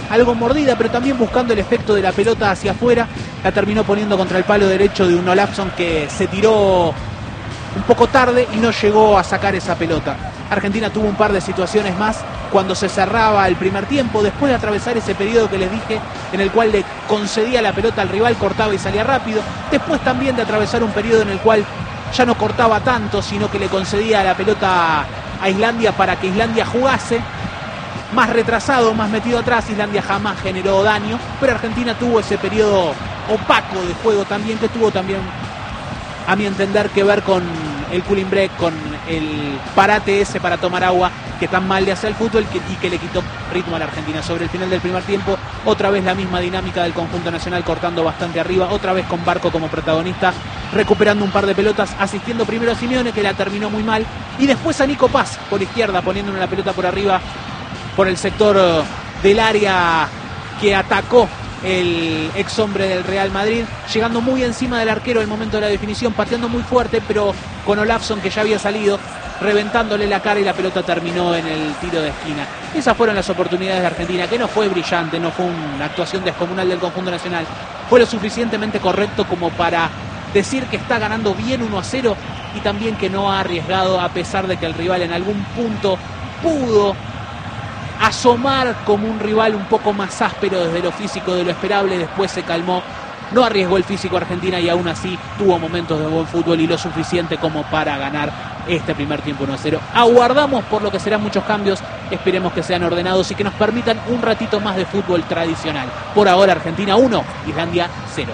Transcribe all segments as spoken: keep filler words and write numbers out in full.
algo mordida, pero también buscando el efecto de la pelota hacia afuera. La terminó poniendo contra el palo derecho de un Olafsson que se tiró un poco tarde y no llegó a sacar esa pelota. Argentina tuvo un par de situaciones más cuando se cerraba el primer tiempo, después de atravesar ese periodo que les dije, en el cual le concedía la pelota al rival, cortaba y salía rápido. Después también de atravesar un periodo en el cual ya no cortaba tanto, sino que le concedía la pelota a Islandia para que Islandia jugase. Más retrasado, más metido atrás, Islandia jamás generó daño, pero Argentina tuvo ese periodo opaco de juego también, que tuvo también, a mi entender, que ver con el cooling break, con el parate ese para tomar agua que tan mal le hace al fútbol que, y que le quitó ritmo a la Argentina. Sobre el final del primer tiempo, otra vez la misma dinámica del conjunto nacional, cortando bastante arriba, otra vez con Barco como protagonista, recuperando un par de pelotas, asistiendo primero a Simeone, que la terminó muy mal, y después a Nico Paz por izquierda, poniéndole la pelota por arriba, por el sector del área que atacó el ex hombre del Real Madrid, llegando muy encima del arquero en el momento de la definición, pateando muy fuerte, pero con Olafsson, que ya había salido, reventándole la cara, y la pelota terminó en el tiro de esquina. Esas fueron las oportunidades de Argentina, que no fue brillante, no fue una actuación descomunal del conjunto nacional, fue lo suficientemente correcto como para decir que está ganando bien uno a cero, y también que no ha arriesgado, a pesar de que el rival en algún punto pudo asomar como un rival un poco más áspero desde lo físico, de lo esperable. Después se calmó, no arriesgó el físico Argentina, y aún así tuvo momentos de buen fútbol y lo suficiente como para ganar este primer tiempo uno a cero. Aguardamos por lo que serán muchos cambios, esperemos que sean ordenados y que nos permitan un ratito más de fútbol tradicional. Por ahora Argentina uno, Islandia cero.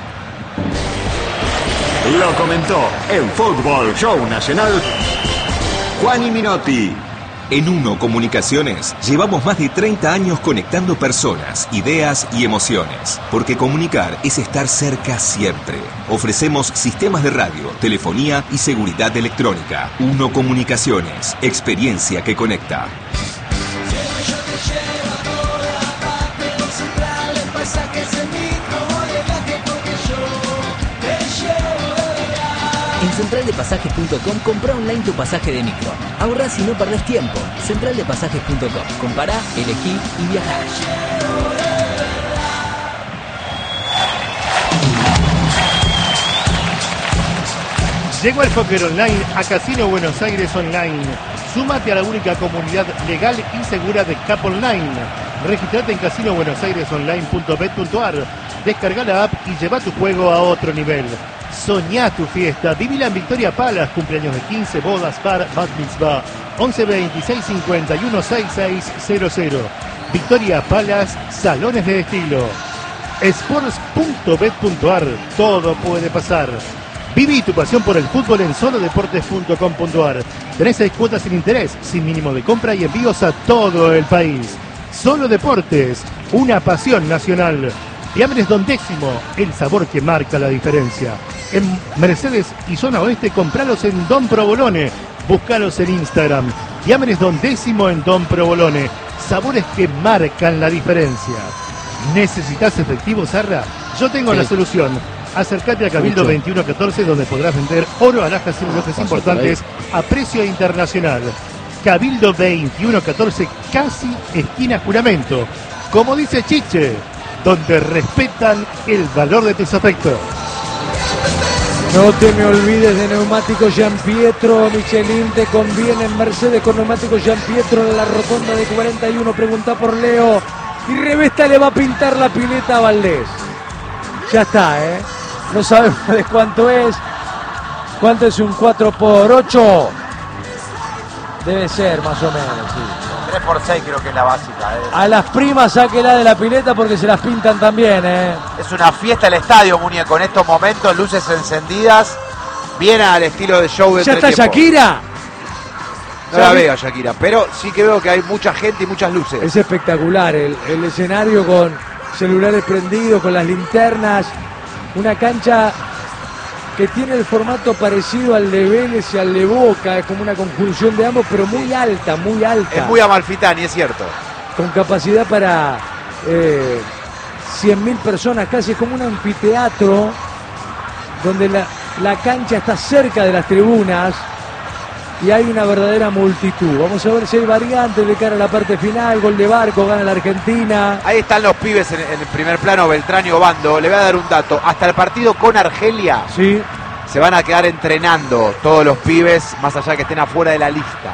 Lo comentó en Fútbol Show Nacional Juani Minotti. En Uno Comunicaciones llevamos más de treinta años conectando personas, ideas y emociones, porque comunicar es estar cerca siempre. Ofrecemos sistemas de radio, telefonía y seguridad electrónica. Uno Comunicaciones, experiencia que conecta. En central de pasajes punto com compra online tu pasaje de micro. Ahorrás y no perdés tiempo. central de pasajes punto com. Compará, elegí y viajá. Llegó el póker online a Casino Buenos Aires Online. Súmate a la única comunidad legal y segura de Cap Online. Registrate en casino buenos aires online punto bet punto ar. Descarga la app y lleva tu juego a otro nivel. Soñá tu fiesta, vivila en Victoria Palace, cumpleaños de quince, bodas, bar, bat mitzvah, once veintiséis cincuenta y uno sesenta y seis cero cero. Victoria Palace, salones de estilo. sports punto bet punto ar, todo puede pasar. Viví tu pasión por el fútbol en solo deportes punto com punto ar. Tenés seis cuotas sin interés, sin mínimo de compra y envíos a todo el país. Solo Deportes, una pasión nacional. Diámenes Don Décimo, el sabor que marca la diferencia. En Mercedes y Zona Oeste, compralos en Don Provolone. Búscalos en Instagram. Diámenes Don Décimo en Don Provolone. Sabores que marcan la diferencia. ¿Necesitas efectivo, Sarra? Yo tengo sí. la solución. Acércate a Cabildo Mucho. veintiuno catorce, donde podrás vender oro, alhajas y relojes importantes a precio internacional. Cabildo veintiuno catorce, casi esquina Juramento. Como dice Chiche, donde respetan el valor de tus afectos. No te me olvides de Neumáticos Gianpietro. Michelin te conviene en Mercedes con Neumáticos Gianpietro en la rotonda de cuarenta y uno. Pregunta por Leo. Y Revesta le va a pintar la pileta a Valdés. Ya está, ¿eh? No sabemos de cuánto es. ¿Cuánto es un cuatro por ocho? Debe ser, más o menos, sí. tres por seis creo que es la básica. ¿eh? A las primas sáquela de la pileta porque se las pintan también, ¿eh? Es una fiesta el estadio, muñeco, en estos momentos, luces encendidas, bien al estilo de show de ¿Ya está Shakira? No la veo a Shakira, pero sí que veo que hay mucha gente y muchas luces. Es espectacular el, el escenario con celulares prendidos, con las linternas, una cancha que tiene el formato parecido al de Vélez y al de Boca, es como una conjunción de ambos, pero muy alta, muy alta. Es muy amalfitani, es cierto. Con capacidad para eh, cien mil personas, casi es como un anfiteatro, donde la, la cancha está cerca de las tribunas, y hay una verdadera multitud. Vamos a ver si hay variantes de cara a la parte final. Gol de Barco, gana la Argentina. Ahí están los pibes en, en el primer plano, Beltrán y Obando. Le voy a dar un dato. Hasta el partido con Argelia Sí. se van a quedar entrenando todos los pibes, más allá de que estén afuera de la lista.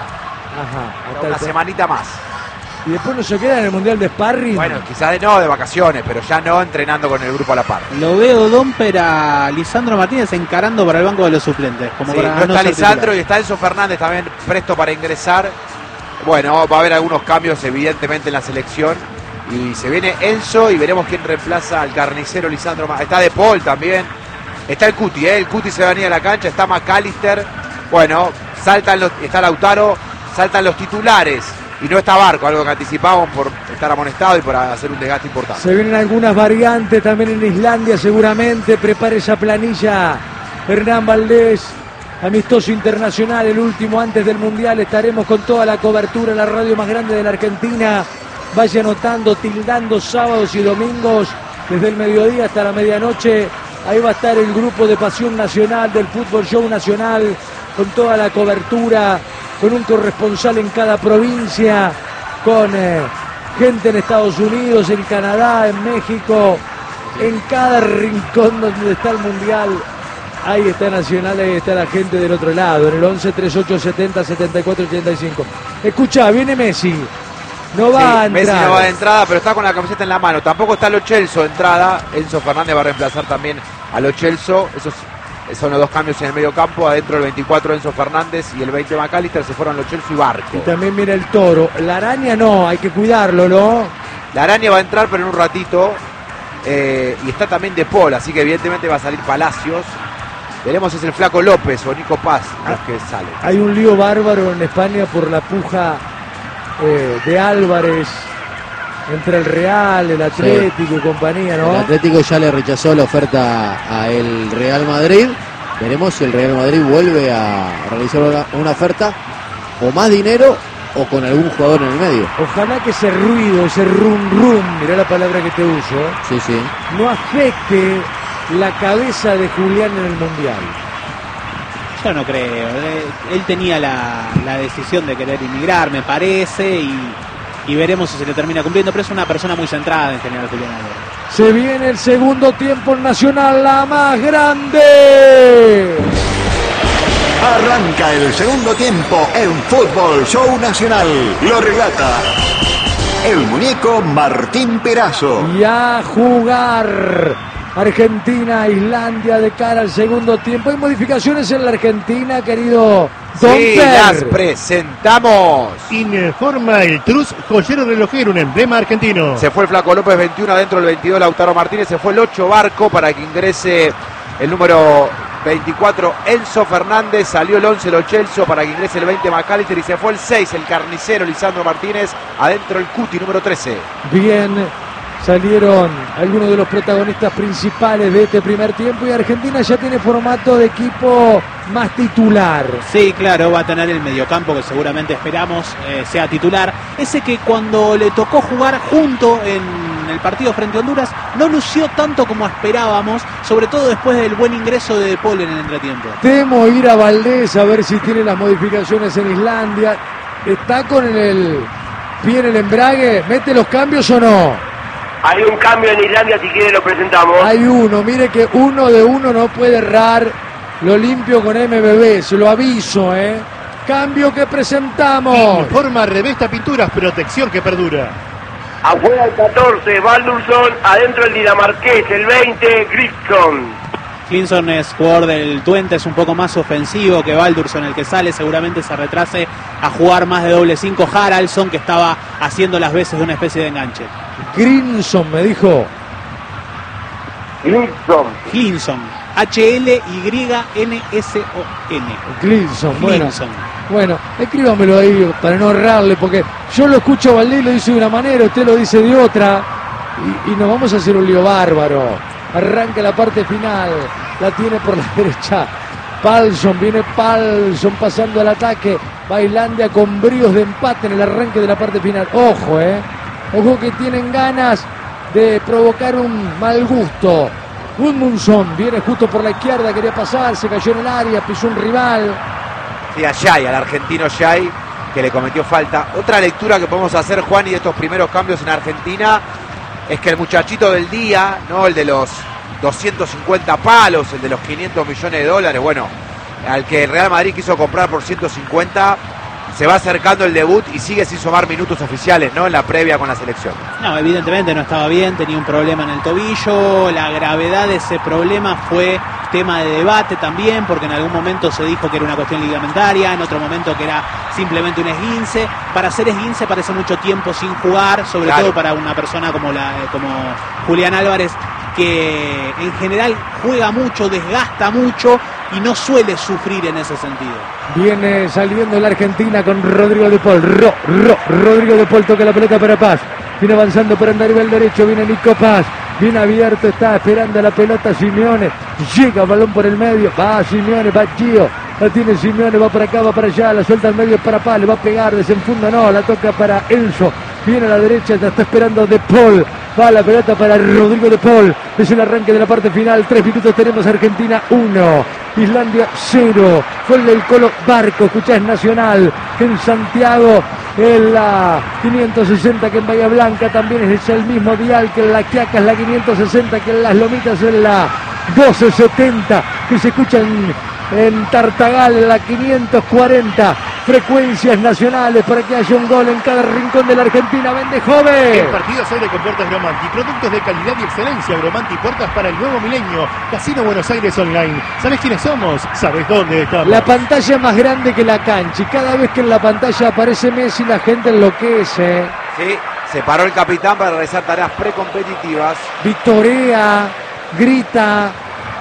Ajá. Una Hasta el... semanita más. Y después no se queda en el Mundial de Sparring. Bueno, quizás de, no de vacaciones, pero ya no entrenando con el grupo a la par. Lo veo Domper a Lisandro Martínez encarando para el banco de los suplentes. Como Sí, para no está ser Lisandro titular. y está Enzo Fernández también presto para ingresar. Bueno, va a haber algunos cambios evidentemente en la selección. Y se viene Enzo y veremos quién reemplaza al carnicero Lisandro. Está De Paul también. Está el Cuti, ¿eh? El Cuti se va a venir a la cancha. Está McAllister. Bueno, saltan los, está Lautaro. Saltan los titulares. Y no está Barco, algo que anticipamos por estar amonestado y por hacer un desgaste importante. Se vienen algunas variantes también en Islandia seguramente. Prepare esa planilla Hernán Valdés. Amistoso internacional, el último antes del Mundial. Estaremos con toda la cobertura en la radio más grande de la Argentina. Vaya anotando, tildando sábados y domingos desde el mediodía hasta la medianoche. Ahí va a estar el grupo de Pasión Nacional del Fútbol Show Nacional con toda la cobertura, con un corresponsal en cada provincia, con eh, gente en Estados Unidos, en Canadá, en México, en cada rincón donde está el Mundial. Ahí está Nacional, ahí está la gente del otro lado, en el once, treinta y ocho, setenta, setenta y cuatro, ochenta y cinco. Escuchá, viene Messi. No va Sí, a entrar. Messi no va de entrada, pero está con la camiseta en la mano. Tampoco está Lo Celso de entrada. Enzo Fernández va a reemplazar también a Lo Celso. Esos son los dos cambios en el medio campo. Adentro el veinticuatro Enzo Fernández y el veinte McAllister. Se fueron Lo Celso y Barco. Y también viene el Toro. La Araña no, hay que cuidarlo, ¿no? La Araña va a entrar, pero en un ratito. Eh, y está también De Paul, así que evidentemente va a salir Palacios. Veremos si es el Flaco López o Nico Paz los que salen. Hay un lío bárbaro en España por la puja eh, de Álvarez entre el Real, el Atlético y compañía, ¿no? El Atlético ya le rechazó la oferta a el Real Madrid. Veremos si el Real Madrid vuelve a realizar una, una oferta o más dinero o con algún jugador en el medio. Ojalá que ese ruido, ese rum rum, mirá la palabra que te uso, Sí, sí. no afecte la cabeza de Julián en el Mundial. Yo no creo. eh, Él tenía la, la decisión de querer inmigrar, me parece, y, y veremos si se le termina cumpliendo. Pero es una persona muy centrada en general, Julián Álvarez. Se viene el segundo tiempo en Nacional, la más grande. Arranca el segundo tiempo en Fútbol Show Nacional. Lo relata el muñeco Martín Perazo. Y a jugar. Argentina, Islandia de cara al segundo tiempo. Hay modificaciones en la Argentina, querido Sí, Domper. las presentamos. Informa el Trus Joyero Relojero, un emblema argentino. Se fue el Flaco López, veintiuno adentro, el veintidós Lautaro Martínez. Se fue el ocho Barco para que ingrese el número veinticuatro Enzo Fernández. Salió el once Lo Celso para que ingrese el veinte McAllister. Y se fue el seis el carnicero Lisandro Martínez. Adentro el Cuti número trece. Bien. Salieron algunos de los protagonistas principales de este primer tiempo y Argentina ya tiene formato de equipo más titular. Sí, claro, va a tener el mediocampo que seguramente esperamos eh, sea titular. Ese que cuando le tocó jugar junto en el partido frente a Honduras no lució tanto como esperábamos, sobre todo después del buen ingreso de De Paul en el entretiempo. Temo ir a Valdés a ver si tiene las modificaciones en Islandia. ¿Está con el pie en el embrague? ¿Mete los cambios o no? Hay un cambio en Islandia, si quiere lo presentamos. Hay uno, mire que uno de uno no puede errar. Lo limpio con M B B, se lo aviso, ¿eh? Cambio que presentamos. Informa Revesta Pinturas, protección que perdura. Afuera el catorce, Baldursson. Adentro el dinamarqués, el veinte, Grisson. Clinson es jugador del Twente, es un poco más ofensivo que Baldursson, el que sale. Seguramente se retrase a jugar más de doble cinco Haraldsson, que estaba haciendo las veces de una especie de enganche. Grinson me dijo. Grisson. Clinson, H L Y N S O N. Grinson, bueno. Clinson. Bueno, escríbamelo ahí para no errarle, porque yo lo escucho a Valdés, lo dice de una manera, usted lo dice de otra, y, y nos vamos a hacer un lío bárbaro. Arranca la parte final, la tiene por la derecha Palsson, viene Palsson pasando al ataque, va Islandia con bríos de empate en el arranque de la parte final. Ojo, eh, ojo que tienen ganas de provocar un mal gusto. Gudmundsson viene justo por la izquierda, quería pasar, se cayó en el área, pisó un rival. Sí, a Yay, al argentino Yay, que le cometió falta. Otra lectura que podemos hacer, Juan, y de estos primeros cambios en Argentina, es que el muchachito del día, ¿no? El de los doscientos cincuenta palos, el de los quinientos millones de dólares, bueno, al que el Real Madrid quiso comprar por ciento cincuenta, se va acercando el debut y sigue sin sumar minutos oficiales, ¿no? En la previa con la selección. No, evidentemente no estaba bien, tenía un problema en el tobillo, la gravedad de ese problema fue tema de debate también, porque en algún momento se dijo que era una cuestión ligamentaria, en otro momento que era simplemente un esguince. Para hacer esguince parece mucho tiempo sin jugar, sobre Claro. todo para una persona como, la, como Julián Álvarez, que en general juega mucho, desgasta mucho y no suele sufrir en ese sentido. Viene saliendo la Argentina con Rodrigo de Paul. Ro, Ro, Rodrigo de Paul toca la pelota para Paz. Viene avanzando por el nivel derecho. Viene Nico Paz. Bien abierto, está esperando la pelota Simeone. Llega balón por el medio. Va Simeone, va Gio. La tiene Simeone, va para acá, va para allá. La suelta al medio para Paz. Le va a pegar, desenfunda, no. La toca para Enzo. Viene a la derecha, la está esperando de Paul. Va la pelota para Rodrigo de Paul. Es el arranque de la parte final. Tres minutos tenemos. Argentina uno. Islandia cero. Gol del Colo Barco. Escuchás Nacional. Que en Santiago, en la quinientos sesenta, que en Bahía Blanca también es el mismo dial que en la Quiaca, es la quinientos sesenta, que en Las Lomitas en la doce setenta, que se escucha en, en Tartagal en la quinientos cuarenta. Frecuencias nacionales para que haya un gol en cada rincón de la Argentina. Vende El joven. partido se abre con puertas Gromanti, productos de calidad y excelencia. Gromanti, puertas para el nuevo milenio. Casino Buenos Aires Online. ¿Sabés quiénes somos? ¿Sabés dónde estamos? La pantalla más grande que la cancha, y cada vez que en la pantalla aparece Messi la gente enloquece. Sí, se paró el capitán para realizar tareas precompetitivas. Victorea, grita.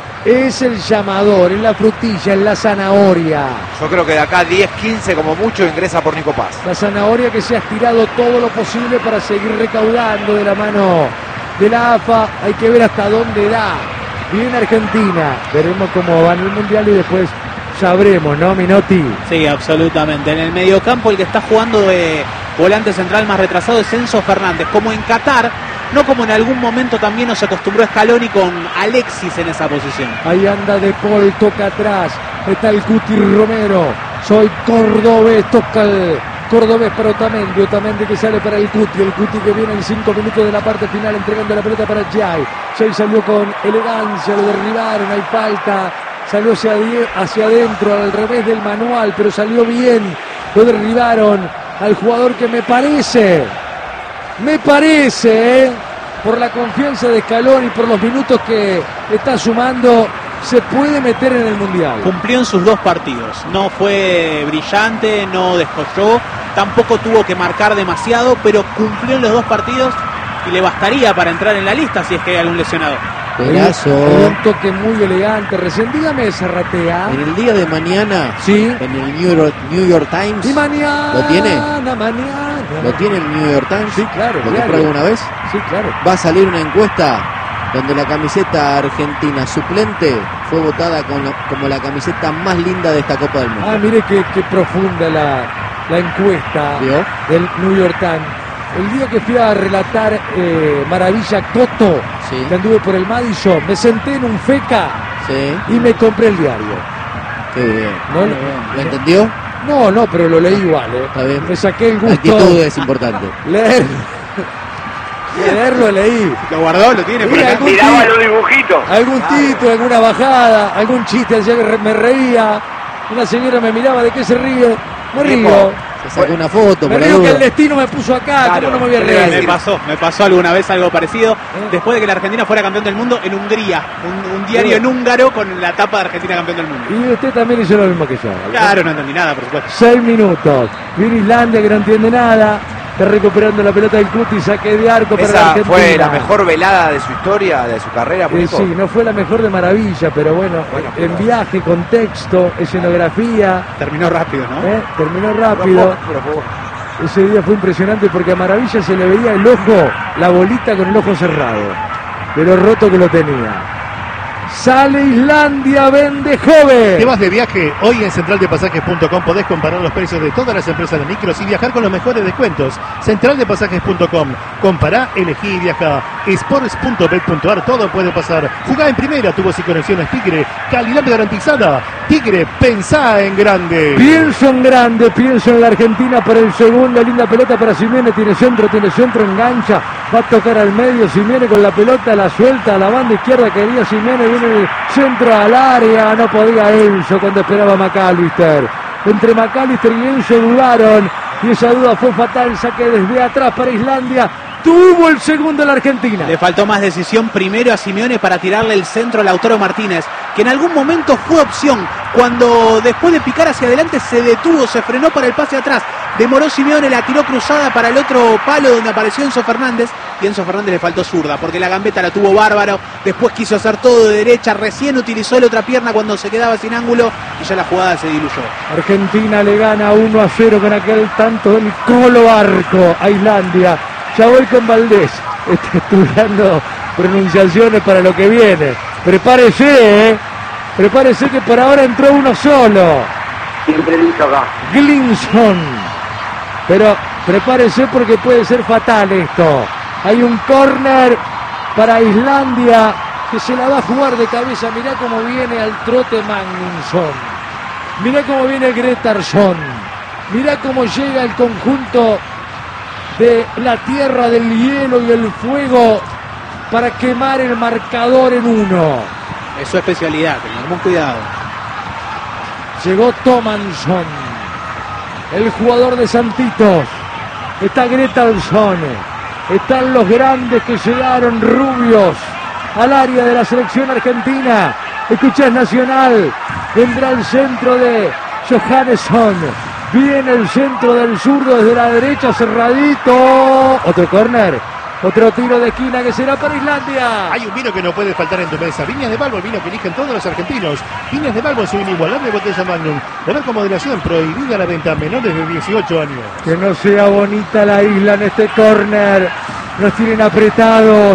Es el llamador, es la frutilla, es la zanahoria. Yo creo que de acá diez, quince como mucho ingresa por Nico Paz. La zanahoria que se ha estirado todo lo posible para seguir recaudando de la mano de la A F A. Hay que ver hasta dónde da. Bien Argentina. Veremos cómo va en el Mundial y después sabremos, ¿no, Minotti? Sí, absolutamente. En el mediocampo el que está jugando de volante central más retrasado es Enzo Fernández. Como en Qatar, no como en algún momento también nos acostumbró Scaloni con Alexis en esa posición. Ahí anda De Paul, toca atrás. Está el Cuti Romero. Soy cordobés, toca el cordobés para Otamendi. Otamendi que sale para el Cuti. El Cuti que viene en cinco minutos de la parte final entregando la pelota para Jai. Jai salió con elegancia, lo derribaron, hay falta. Salió hacia, hacia adentro, al revés del manual, pero salió bien. Lo derribaron al jugador que me parece, me parece, ¿eh? por la confianza de Scaloni, por los minutos que está sumando, se puede meter en el Mundial. Cumplió en sus dos partidos. No fue brillante, no descolló, tampoco tuvo que marcar demasiado, pero cumplió en los dos partidos y le bastaría para entrar en la lista si es que hay algún lesionado. Pedazo. Un toque muy elegante. Recién dígame, Zarratea. En el día de mañana, Sí. en el New York, New York Times, Y mañana. ¿lo tiene? Mañana. ¿Lo tiene el New York Times? Sí, claro. ¿Lo diario. compró alguna vez? Sí, claro. Va a salir una encuesta donde la camiseta argentina suplente fue votada con la- como la camiseta más linda de esta Copa del Mundo. Ah, mire qué, qué profunda la, la encuesta ¿Vio? del New York Times. El día que fui a relatar eh, Maravilla Coto, Sí. que anduve por el Madison, me senté en un feca Sí, y me compré el diario. qué bien. No, ¿Lo no, entendió? no, no, pero lo leí igual. ¿eh? Está bien. Me saqué el La gusto. actitud es importante. Leer. Leerlo leí. Lo guardó, lo tiene por Sí, acá. algún Miraba ti- los dibujitos. algún título, alguna bajada, algún chiste, decía que re- me reía. Una señora me miraba, ¿de qué se ríe? Me río. Se sacó una foto Me por la río que el duda. destino me puso acá, Claro, ¿cómo no me voy a ¿qué le iba a reír? Me pasó, me pasó alguna vez algo parecido. Después de que la Argentina fuera campeón del mundo en Hungría. Un, un diario en húngaro con la tapa de Argentina campeón del mundo. Y usted también hizo lo mismo que yo. Claro, no entendí nada, por supuesto. Seis minutos. Viene Islandia que no entiende nada. Está recuperando la pelota del Cuti, saque de arco para la Esa Argentina. fue la mejor velada de su historia, de su carrera, Eh, Pulpo. sí, no fue la mejor de maravilla, pero bueno, Bueno, en pero- viaje, contexto, escenografía, Terminó rápido, ¿no? ¿eh? terminó Pero rápido. fue- pero fue- Ese día fue impresionante porque a Maravilla se le veía el ojo, la bolita con el ojo cerrado, de lo roto que lo tenía. Sale Islandia, vende joven. ¿Te vas de viaje? Hoy en central de pasajes punto com podés comparar los precios de todas las empresas de micros y viajar con los mejores descuentos. central de pasajes punto com. Compará, elegí y viaja. sports punto bet punto ar, todo puede pasar. Jugá en primera, tubos y conexiones Tigre. Calidad garantizada. Tigre, pensá en grande. Pienso en grande, pienso en la Argentina para el segundo. Linda pelota para Simeone, tiene centro, tiene centro, engancha. Va a tocar al medio, Simeone con la pelota, la suelta a la banda izquierda, quería Simeone, viene el centro al área, no podía Enzo cuando esperaba McAllister. Entre McAllister y Enzo dudaron, y esa duda fue fatal, saque desde atrás para Islandia. Tuvo el segundo la Argentina. Le faltó más decisión primero a Simeone para tirarle el centro a Lautaro Martínez, que en algún momento fue opción. Cuando después de picar hacia adelante se detuvo, se frenó para el pase atrás. Demoró Simeone, la tiró cruzada para el otro palo donde apareció Enzo Fernández. Y a Enzo Fernández le faltó zurda, porque la gambeta la tuvo bárbaro. Después quiso hacer todo de derecha, recién utilizó la otra pierna cuando se quedaba sin ángulo y ya la jugada se diluyó. Argentina le gana uno a cero con aquel tanto del Colo Barco a Islandia. Ya voy con Valdés, está estudiando pronunciaciones para lo que viene. Prepárese, ¿eh? Prepárese que por ahora entró uno solo. Siempre listo acá. Glinson. Pero prepárese porque puede ser fatal esto. Hay un córner para Islandia que se la va a jugar de cabeza. Mirá cómo viene al trote Magnusson. Mirá cómo viene Gretarsson. Mirá cómo llega el conjunto de la tierra del hielo y el fuego para quemar el marcador en uno. Es su especialidad, tengamos cuidado. Llegó Tomansson, el jugador de Santitos. Está Gretarsson. Están los grandes que llegaron rubios al área de la selección argentina. Escuchás Nacional. Vendrá el centro de Johannesson. Viene el centro del zurdo desde la derecha, cerradito. Otro córner. Otro tiro de esquina que será para Islandia. Hay un vino que no puede faltar en tu mesa. Viñas de Balbo, el vino que eligen todos los argentinos. Viñas de Balbo es una inigualable botella Magnum. Beber con moderación, prohibida la venta a menores de dieciocho años. Que no sea bonita la isla en este córner. Nos tienen apretados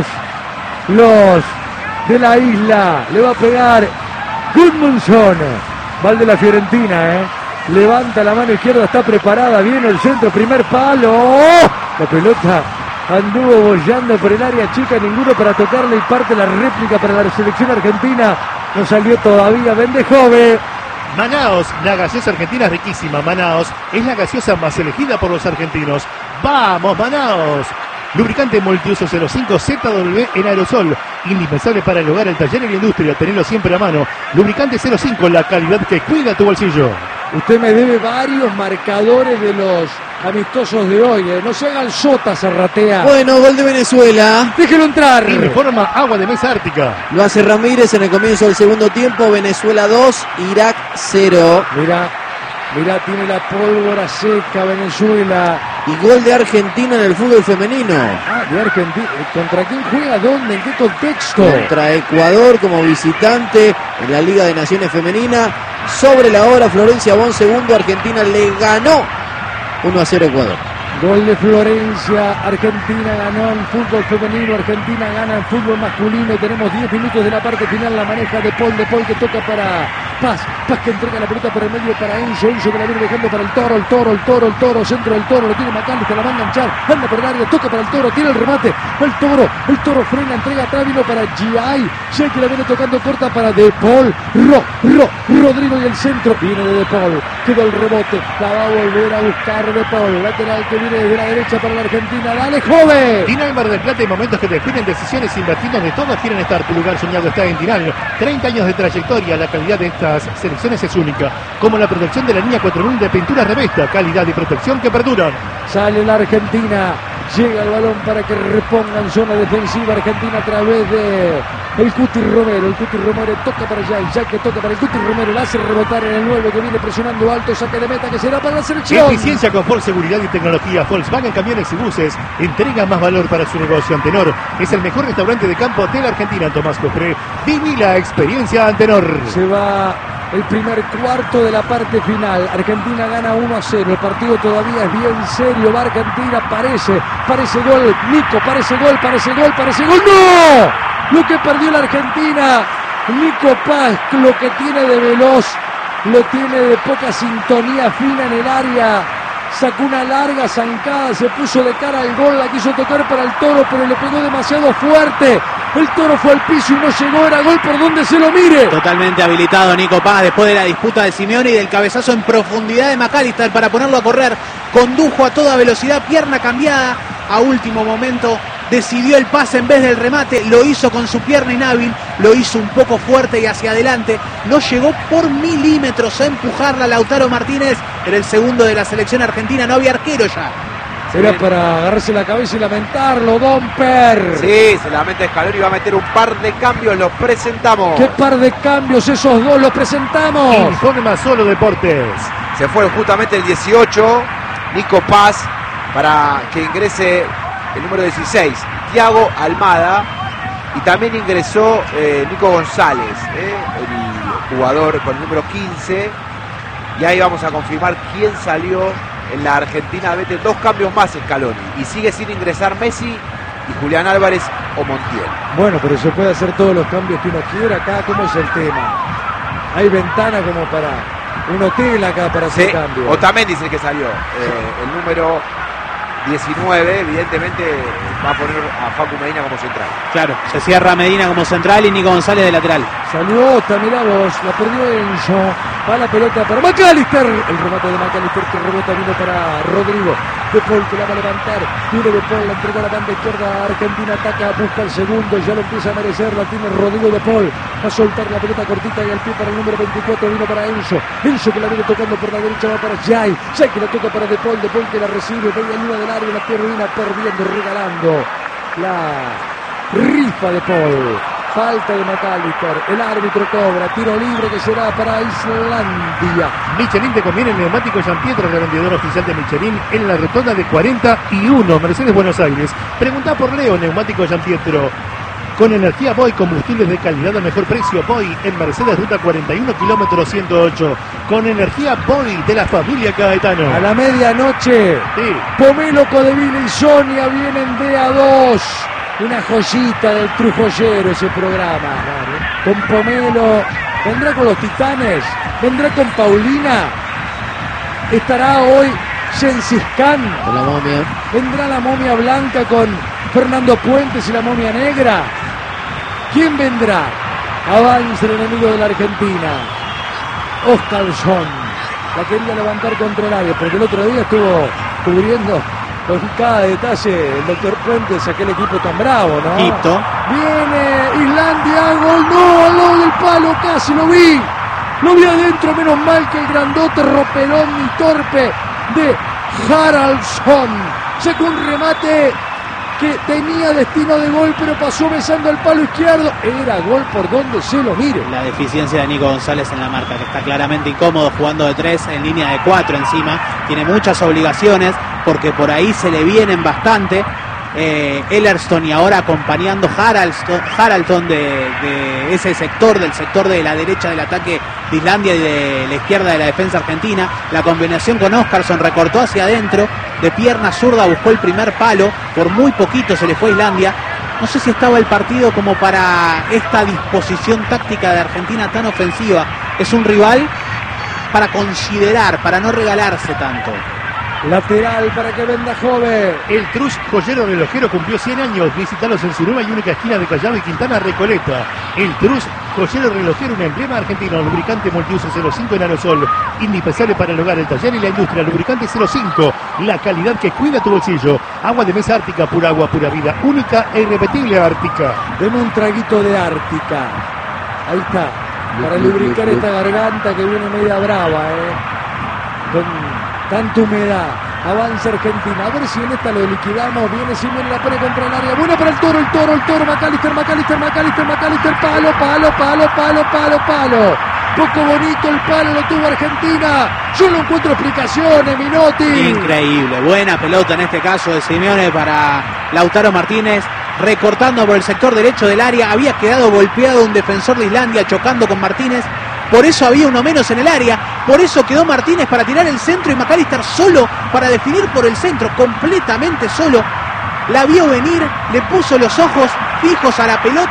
los de la isla. Le va a pegar Gudmundsson. Val de la Fiorentina, eh. Levanta la mano izquierda, está preparada. Viene el centro, primer palo. ¡Oh! La pelota anduvo bollando por el área chica, ninguno para tocarle y parte la réplica para la selección argentina. No salió todavía Vendejove. Manaos, la gaseosa argentina es riquísima. Manaos es la gaseosa más elegida por los argentinos. ¡Vamos, Manaos! Lubricante multiuso cero cinco Z W en aerosol. Indispensable para el hogar, el taller y la industria. Tenerlo siempre a mano. Lubricante cero cinco, la calidad que cuida tu bolsillo. Usted me debe varios marcadores de los amistosos de hoy, ¿eh? No se haga el sota, Zarratea. Bueno, gol de Venezuela. Déjelo entrar. Y reforma agua de mesa ártica. Lo hace Ramírez en el comienzo del segundo tiempo. Venezuela dos, Irak cero. Mirá, mirá, tiene la pólvora seca Venezuela. Y gol de Argentina en el fútbol femenino. Ah, de Argentina. ¿Contra quién juega? ¿Dónde? ¿En qué contexto? Contra Ecuador como visitante en la Liga de Naciones Femenina. Sobre la hora, Florencia Bon segundo. Argentina le ganó uno a cero Ecuador. Gol de Florencia, Argentina ganó en fútbol femenino, Argentina gana en fútbol masculino. Tenemos diez minutos de la parte final, la maneja de Paul, de Paul que toca para Paz, Paz que entrega la pelota por el medio para Enzo, Enzo que la viene dejando para el Toro, el Toro, el Toro, el Toro, centro del Toro, lo tiene McAllister, la va a enganchar, anda por el área, toca para el Toro, tiene el remate, el Toro, el Toro frena, entrega atrás, vino para G I, G I que la viene tocando corta para De Paul, Ro, Ro, Rodrigo y el centro, viene de De Paul, quedó el rebote, la va a volver a buscar De Paul, lateral que viene desde la derecha para la Argentina, dale joven. Dinal Mar del Plata, hay momentos que definen decisiones invertidos de todos quieren estar, tu lugar soñado está en Dinal, treinta años de trayectoria, la calidad de estas selecciones es única, como la protección de la línea cuatro mil de pintura Revesta, calidad y protección que perduran. Sale la Argentina, llega el balón para que reponga en zona defensiva Argentina a través de el Cuti Romero, el Cuti Romero toca para allá, ya que toca para el Cuti Romero, la hace rebotar en el nueve que viene presionando alto, saque de meta que será para la selección. Eficiencia, confort, seguridad y tecnología. Volkswagen Camiones y Buses entrega más valor para su negocio. Antenor es el mejor restaurante de campo de la Argentina. Tomás Cofré, viví la experiencia Antenor. Se va el primer cuarto de la parte final. Argentina gana uno a cero. El partido todavía es bien serio. Va Argentina, parece, parece gol. Nico, parece gol, parece gol, parece gol. ¡No! Lo que perdió la Argentina Nico Paz, lo que tiene de veloz, lo tiene de poca sintonía fina en el área. Sacó una larga zancada, se puso de cara al gol, la quiso tocar para el Toro, pero le pegó demasiado fuerte. El Toro fue al piso y no llegó, era gol por donde se lo mire. Totalmente habilitado Nico Paz después de la disputa de Simeone y del cabezazo en profundidad de McAllister para ponerlo a correr. Condujo a toda velocidad, pierna cambiada a último momento. Decidió el pase en vez del remate, lo hizo con su pierna inhábil, lo hizo un poco fuerte y hacia adelante, no llegó por milímetros a empujarla Lautaro Martínez. Era el segundo de la selección argentina, no había arquero ya. Era para agarrarse la cabeza y lamentarlo, Domper. Sí, se lamenta Scaloni, va a meter un par de cambios, los presentamos. ¿Qué par de cambios esos dos los presentamos? Informa Solo Deportes. Se fue justamente el dieciocho, Nico Paz, para que ingrese el número dieciséis, Thiago Almada, y también ingresó eh, Nico González, eh, el jugador con el número quince, y ahí vamos a confirmar quién salió en la Argentina. Mete dos cambios más Scaloni, y sigue sin ingresar Messi y Julián Álvarez o Montiel. Bueno, pero se puede hacer todos los cambios que uno quiera acá. ¿Cómo es el tema? Hay ventana como para un hotel acá para hacer Sí, cambios. Otamendi dice que salió, eh, el número diecinueve, evidentemente va a poner a Facu Medina como central. Claro, se cierra Medina como central y Nico González de lateral. Salió Ota, mirá vos, la perdió Enzo. Va la pelota para McAllister. El remate de McAllister que rebota, vino para Rodrigo. De Paul que la va a levantar. Viene De Paul, la entregó a la banda izquierda. Argentina ataca, busca el segundo. Ya lo empieza a merecer. La tiene Rodrigo De Paul. Va a soltar la pelota cortita y al pie para el número veinticuatro. Vino para Enzo. Enzo que la viene tocando por la derecha. Va para Jai. Jai que la toca para De Paul. De Paul que la recibe. Media luna del área. La termina perdiendo, regalando la rifa De Paul. Falta de McAllister, el árbitro cobra, tiro libre que será para Islandia. Michelin te conviene el neumático Giampietro, revendedor oficial de Michelin en la rotonda de cuarenta y uno, Mercedes Buenos Aires. Preguntá por Leo, neumático Giampietro. Con energía Boy, combustibles de calidad a mejor precio. Boy en Mercedes, ruta cuarenta y uno, kilómetro ciento ocho. Con energía Boy de la familia Caetano. A la medianoche, Sí. Pomelo, Codeville y Sonia vienen de a dos. Una joyita del Trujoyero ese programa. Con Pomelo, vendrá con los Titanes, vendrá con Paulina. Estará hoy Gengis Khan. Con la momia. Vendrá la momia blanca con Fernando Puentes y la momia negra. ¿Quién vendrá? Avanza el enemigo de la Argentina. Oscarsson. La quería levantar contra el área porque el otro día estuvo cubriendo con cada detalle el doctor Puentes, aquel equipo tan bravo, ¿no? Egipto. Viene Islandia, gol, no, al lado del palo, casi lo vi. Lo vi adentro, menos mal que el grandote ropelón y torpe de Haraldsson. Sacó un remate que tenía destino de gol, pero pasó besando el palo izquierdo. Era gol por donde se lo mire. La deficiencia de Nico González en la marca, que está claramente incómodo jugando de tres en línea de cuatro encima. Tiene muchas obligaciones porque por ahí se le vienen bastante. Eh, Ellerston y ahora acompañando Haraldsson, Haraldsson de, de ese sector, del sector de la derecha del ataque de Islandia y de la izquierda de la defensa argentina. La combinación con Oscarsson recortó hacia adentro, de pierna zurda buscó el primer palo, por muy poquito se le fue a Islandia. No sé si estaba el partido como para esta disposición táctica de Argentina tan ofensiva. Es un rival para considerar, para no regalarse tanto. Lateral para que venda Jove. El Trush Joyero Relojero cumplió cien años. Visítalos en su nueva y única esquina de Callao y Quintana Recoleta. El Trush Joyero Relojero, un emblema argentino. Lubricante multiuso cero cinco en aerosol. Indispensable para el hogar, el taller y la industria. Lubricante cero cinco. La calidad que cuida tu bolsillo. Agua de mesa Ártica, pura agua, pura vida. Única e irrepetible Ártica. Deme un traguito de Ártica. Ahí está. Para lubricar esta garganta que viene media brava, ¿eh? Con tanta humedad. Avanza Argentina. A ver si en esta lo liquidamos. Viene Simeone, la pone contra el área. Buena para el Toro, el Toro, el Toro. McAllister, McAllister, McAllister, McAllister. Palo, palo, palo, palo, palo, palo. Poco bonito el palo, lo tuvo Argentina. Yo no encuentro explicaciones, Minotti. Increíble. Buena pelota en este caso de Simeone para Lautaro Martínez. Recortando por el sector derecho del área. Había quedado golpeado un defensor de Islandia chocando con Martínez. Por eso había uno menos en el área. Por eso quedó Martínez para tirar el centro y McAllister solo para definir por el centro. Completamente solo. La vio venir, le puso los ojos fijos a la pelota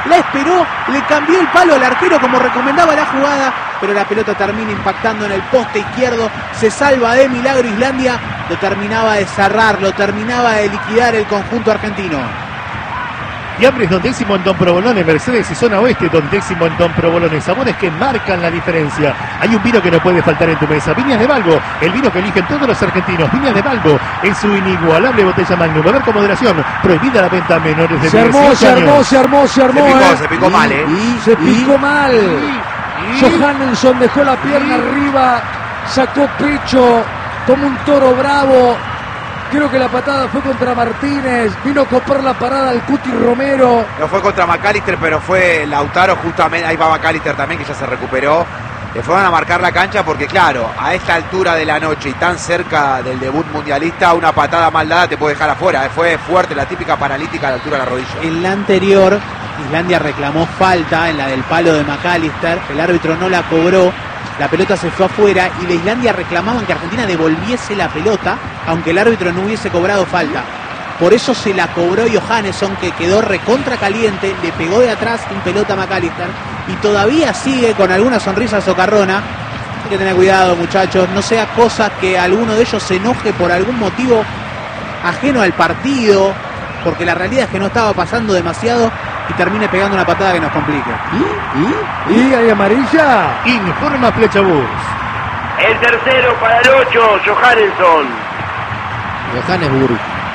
la esperó, le cambió el palo al arquero como recomendaba la jugada, pero la pelota termina impactando en el poste izquierdo, se salva de milagro Islandia, lo terminaba de cerrar, lo terminaba de liquidar el conjunto argentino. Fiambres Don Décimo en Don Provolone, Mercedes y Zona Oeste Don Décimo en Don Provolone. Sabores que marcan la diferencia. Hay un vino que no puede faltar en tu mesa. Viñas de Balbo, el vino que eligen todos los argentinos. Viñas de Balbo, en su inigualable botella Magnum. Beber con moderación. Prohibida la venta a menores de Se armó, dieciocho se armó, años. se armó, se armó. Se picó, eh. se picó mal, ¿eh? Y, se picó mal. Johannesson dejó la pierna arriba, sacó pecho como un toro bravo. Creo que la patada fue contra Martínez, vino a copar la parada al Cuti Romero. No fue contra McAllister, pero fue Lautaro justamente, ahí va McAllister también, que ya se recuperó. Le fueron a marcar la cancha porque, claro, a esta altura de la noche y tan cerca del debut mundialista, una patada mal dada te puede dejar afuera. Fue fuerte, la típica paralítica a la altura de la rodilla. En la anterior, Islandia reclamó falta en la del palo de McAllister, el árbitro no la cobró, la pelota se fue afuera y de Islandia reclamaban que Argentina devolviese la pelota, aunque el árbitro no hubiese cobrado falta. Por eso se la cobró Johannesson, que quedó recontra caliente, le pegó de atrás en pelota a McAllister y todavía sigue con alguna sonrisa socarrona. Hay que tener cuidado, muchachos, no sea cosa que alguno de ellos se enoje por algún motivo ajeno al partido, porque la realidad es que no estaba pasando demasiado y termine pegando una patada que nos complique. ¿Y? ¿Y? ¿Y hay amarilla? Informa Flechabús. El tercero para el ocho, Johannesson. Johannesburg.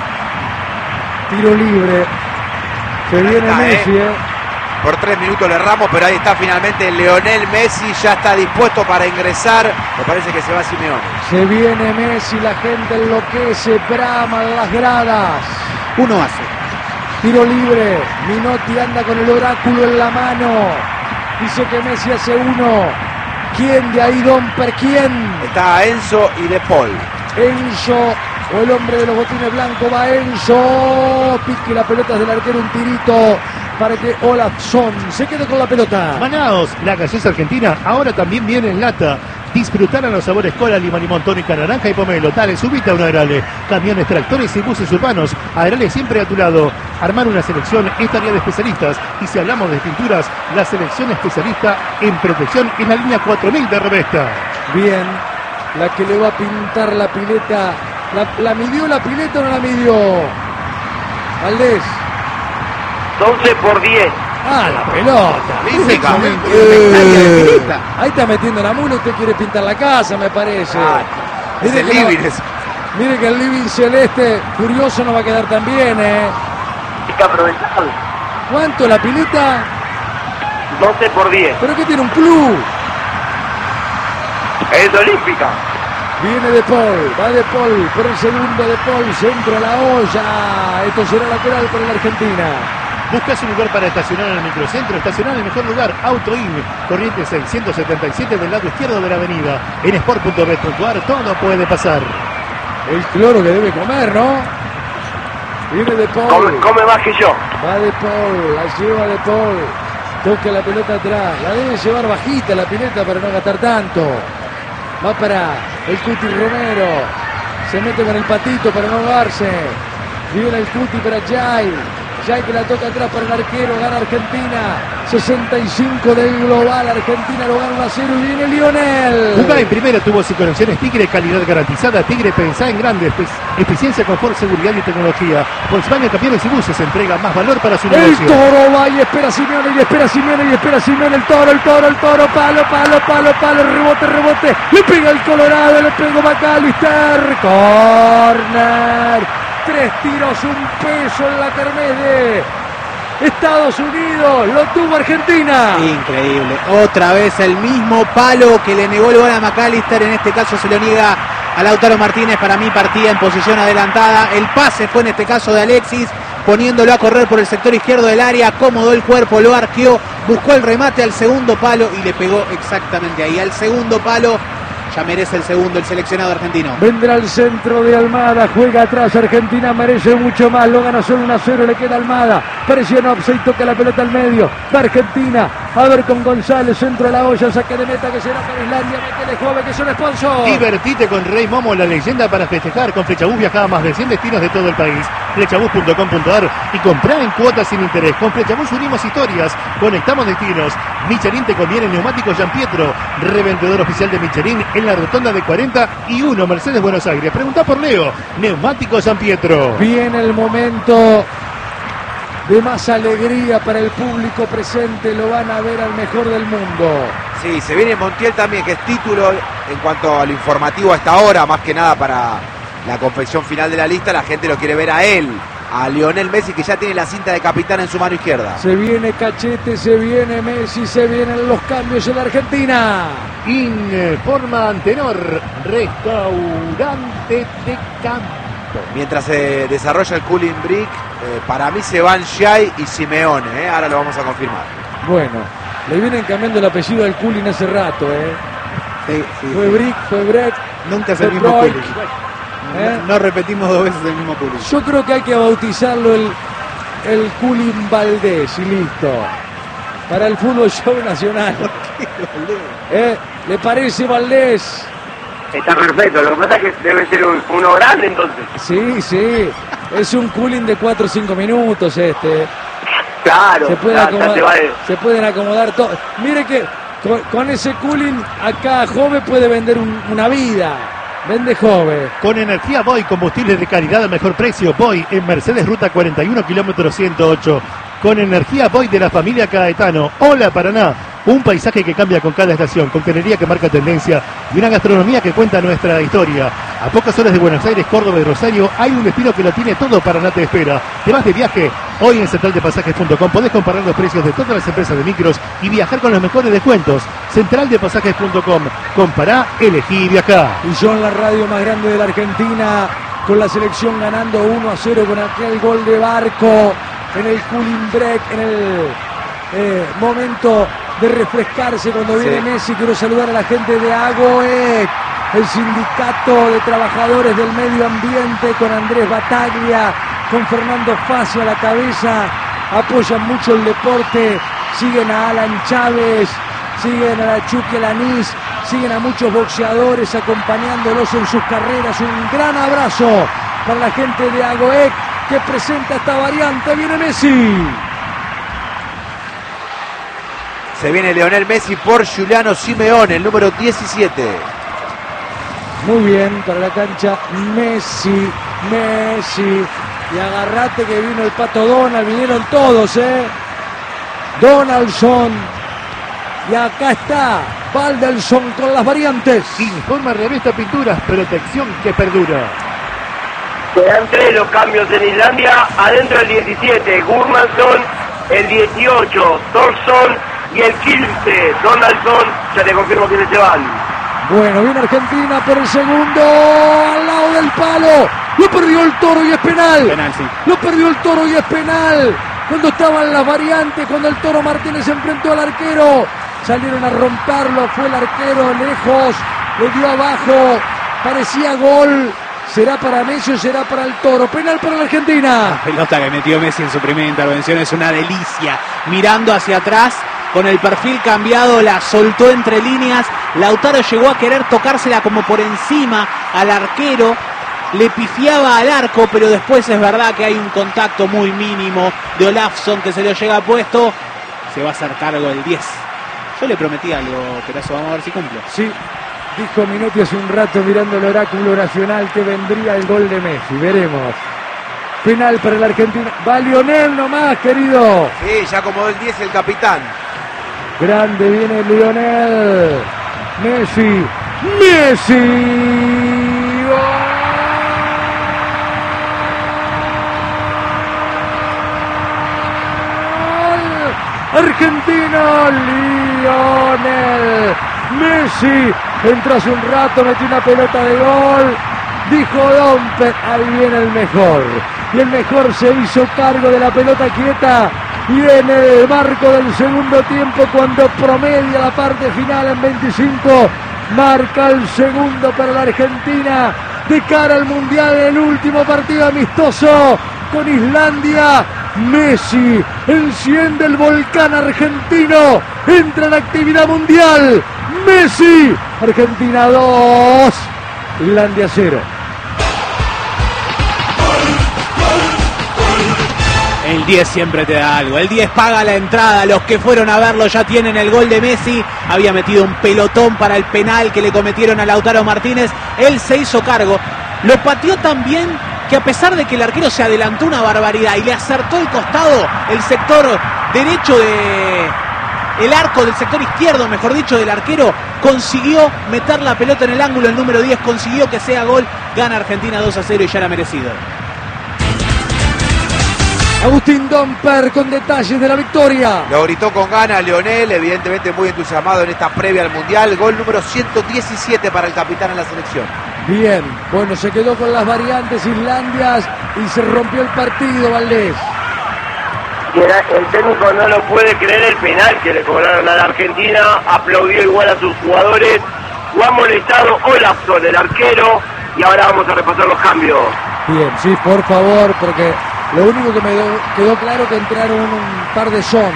Tiro libre. Se viene está, Messi, eh. eh. Por tres minutos le erramos, pero ahí está finalmente Leonel Messi, ya está dispuesto para ingresar. Me parece que se va Simeone. Se viene Messi, la gente enloquece, brama en las gradas. Uno hace. Tiro libre, Minotti anda con el oráculo en la mano. Dice que Messi hace uno. ¿Quién de ahí, Domper? ¿Quién? Está Enzo y De Paul. Enzo, o el hombre de los botines blancos, va Enzo. Pique la pelota del arquero, un tirito para que Olafsson se quede con la pelota. Manaos, la gaseosa argentina, ahora también viene en lata. Disfrutar a los sabores cola, lima, limón, tónica, naranja y pomelo. Dale, subite a un Agrale. Camiones, tractores y buses urbanos. Agrale siempre a tu lado. Armar una selección es tarea de especialistas. Y si hablamos de pinturas, la selección especialista en protección es la línea cuatro mil de Revesta. Bien, la que le va a pintar la pileta. ¿La, la midió la pileta o no la midió? Valdés. doce por diez. Ah, la pelota. Olímpica. Eh, ahí está metiendo la mula, usted quiere pintar la casa, me parece. Ah, es Mire el que no- living ese. Mire que el living celeste, curioso, no va a quedar tan bien, ¿eh? Hay que aprovechar. ¿Cuánto la pileta? doce por diez. ¿Pero qué tiene un club? Es olímpica. Viene De Paul, va De Paul por el segundo, De Paul, centro a la olla. Esto será lateral para la Argentina. ¿Buscas un lugar para estacionar en el microcentro? Estacionar en el mejor lugar, AutoIn, Corrientes seiscientos setenta y siete del lado izquierdo de la avenida. En sport punto bet punto ar todo puede pasar. El cloro que debe comer, ¿no? Viene De Paul. Come, come más que yo. Va De Paul, la lleva De Paul. Toca la pelota atrás. La debe llevar bajita la pileta para no gastar tanto. Va para el Cuti Romero. Se mete con el patito para no ahogarse. Viene el Cuti para Jai. Jai que la toca atrás para el arquero. Gana Argentina. sesenta y cinco del global. Argentina lo gana uno a cero y viene Lionel. Jugá en primera, tuvo sin conexiones Tigre, calidad garantizada. Tigre, pensá en grande, espe- eficiencia, confort, seguridad y tecnología. Volkswagen Camiones y Buses entrega más valor para su El negocio. Toro va y espera Simeone y espera Simeone y espera Simeone. El Toro, el Toro, el Toro. Palo, palo, palo, palo. Rebote, rebote. Le pega el Colorado, le pegó McAllister. Corner. Tres tiros, un peso en la kermés de Estados Unidos. Lo tuvo Argentina. Increíble. Otra vez el mismo palo que le negó el gol a McAllister. En este caso se lo niega a Lautaro Martínez. Para mí partía en posición adelantada. El pase fue en este caso de Alexis, poniéndolo a correr por el sector izquierdo del área. Acomodó el cuerpo, lo arqueó, buscó el remate al segundo palo y le pegó exactamente ahí. Al segundo palo. Ya merece el segundo el seleccionado argentino. Vendrá el centro de Almada, juega atrás, Argentina merece mucho más, lo gana solo uno a cero, le queda Almada, presiona offside, toca la pelota al medio, va Argentina, A ver con González, centro de la olla, saque de meta que será para Islandia, métele joven que son sponsor. Divertite con Rey Momo, la leyenda para festejar. Con Flechabús viaja a más de cien destinos de todo el país. Flechabús punto com punto a r y comprá en cuotas sin interés. Con Flechabús unimos historias, conectamos destinos. Michelin te conviene neumáticos Gianpietro, revendedor oficial de Michelin en la rotonda de cuarenta y uno Mercedes Buenos Aires. Preguntá por Leo, neumáticos Gianpietro. Viene el momento de más alegría para el público presente, lo van a ver al mejor del mundo. Sí, se viene Montiel también, que es título en cuanto a lo informativo a esta hora, más que nada para la confección final de la lista. La gente lo quiere ver a él, a Lionel Messi, que ya tiene la cinta de capitán en su mano izquierda. Se viene Cachete, se viene Messi, se vienen los cambios en la Argentina. Informa Antenor, restaurante de campo. Mientras se desarrolla el cooling break, eh, para mí se van Shai y Simeone, eh, ahora lo vamos a confirmar. Bueno, le vienen cambiando el apellido al cooling hace rato, ¿eh? Sí, sí, fue sí. Brick, fue Breck, Nunca es fue el mismo Broik. cooling. ¿Eh? No, no repetimos dos veces el mismo cooling. Yo creo que hay que bautizarlo el, el cooling Valdés y listo. Para el fútbol show nacional. ¿Eh? ¿Le parece, Valdés? Está perfecto, lo que pasa es que debe ser un, uno grande entonces. Sí, sí. Es un cooling de cuatro o cinco minutos este. Claro, Se, puede ya, ya acomodar, te vale. se pueden acomodar todos. Mire que con, con ese cooling acá Jove puede vender un- una vida. Vende Jove. Con energía Boy, combustibles de calidad al mejor precio. Boy en Mercedes Ruta cuarenta y uno, kilómetro ciento ocho. Con energía Boy de la familia Caetano. Hola Paraná. Un paisaje que cambia con cada estación, coctelería que marca tendencia y una gastronomía que cuenta nuestra historia. A pocas horas de Buenos Aires, Córdoba y Rosario hay un destino que lo tiene todo. Paraná te espera. ¿Te vas de viaje? Hoy en central de pasajes punto com podés comparar los precios de todas las empresas de micros y viajar con los mejores descuentos. central de pasajes punto com. Compará, elegí y viajá. Y son la radio más grande de la Argentina, con la selección ganando uno a cero con aquel gol de Barco en el cooling break, en el eh, momento de refrescarse cuando viene Sí. Messi. Quiero saludar a la gente de AGOEC, el sindicato de trabajadores del medio ambiente, con Andrés Bataglia, con Fernando Facio a la cabeza. Apoyan mucho el deporte, siguen a Alan Chávez, siguen a la Chucky Lanís, siguen a muchos boxeadores acompañándolos en sus carreras. Un gran abrazo para la gente de AGOEC que presenta esta variante. Viene Messi. Se viene Lionel Messi por Giuliano Simeone, el número diecisiete. Muy bien, para la cancha Messi, Messi. Y agarrate que vino el Pato Donald, vinieron todos, ¿eh? Donaldson. Y acá está Valdelson con las variantes. Informa Revista Pinturas, protección que perdura. Serán tres los cambios en Islandia. Adentro el diecisiete, Gurmansson, el dieciocho, Thorsson y el quince, Donaldson. Ya te confirmo quiénes se van. Bueno, viene Argentina por el segundo, al lado del palo. Lo perdió el Toro y es penal. Penal, sí. Lo perdió el Toro y es penal. Cuando estaban las variantes, cuando el Toro Martínez se enfrentó al arquero, salieron a romperlo, fue el arquero lejos, le dio abajo, parecía gol. ¿Será para Messi o será para el Toro? Penal para la Argentina. La pelota que metió Messi en su primera intervención es una delicia. Mirando hacia atrás, con el perfil cambiado, la soltó entre líneas. Lautaro llegó a querer tocársela como por encima al arquero. Le pifiaba al arco, pero después es verdad que hay un contacto muy mínimo de Olafsson que se lo llega puesto. Se va a hacer cargo el diez. Yo le prometí algo, Perazo, vamos a ver si cumple. Sí, dijo Minotti hace un rato mirando el oráculo nacional que vendría el gol de Messi. Veremos. Penal para la Argentina. Va Lionel nomás, querido. Sí, ya acomodó el diez el capitán. Grande viene Lionel. Messi. Messi. ¡Gol! Argentina. Lionel Messi. Entró hace un rato, metió una pelota de gol. Dijo Dompe, ahí viene el mejor. Y el mejor se hizo cargo de la pelota quieta. Y en el marco del segundo tiempo, cuando promedia la parte final en veinticinco, marca el segundo para la Argentina de cara al Mundial, el último partido amistoso con Islandia. Messi enciende el volcán argentino. Entra en actividad mundial. Messi. Argentina dos. Islandia cero. El diez siempre te da algo. El diez paga la entrada. Los que fueron a verlo ya tienen el gol de Messi. Había metido un pelotón para el penal que le cometieron a Lautaro Martínez. Él se hizo cargo. Lo pateó tan bien que a pesar de que el arquero se adelantó una barbaridad y le acertó el costado, el sector derecho de... el arco del sector izquierdo, mejor dicho, del arquero, consiguió meter la pelota en el ángulo. El número diez consiguió que sea gol. Gana Argentina dos a cero y ya era merecido. Agustín Domper con detalles de la victoria. Lo gritó con ganas Leonel, evidentemente muy entusiasmado en esta previa al Mundial. Gol número ciento diecisiete para el capitán en la selección. Bien, bueno, se quedó con las variantes Islandias y se rompió el partido, Valdés. El técnico no lo puede creer el penal que le cobraron a la Argentina, aplaudió igual a sus jugadores, lo ha molestado Olafsson, el arquero, y ahora vamos a repasar los cambios. Bien, sí, por favor, porque lo único que me do- quedó claro que entraron un par de son,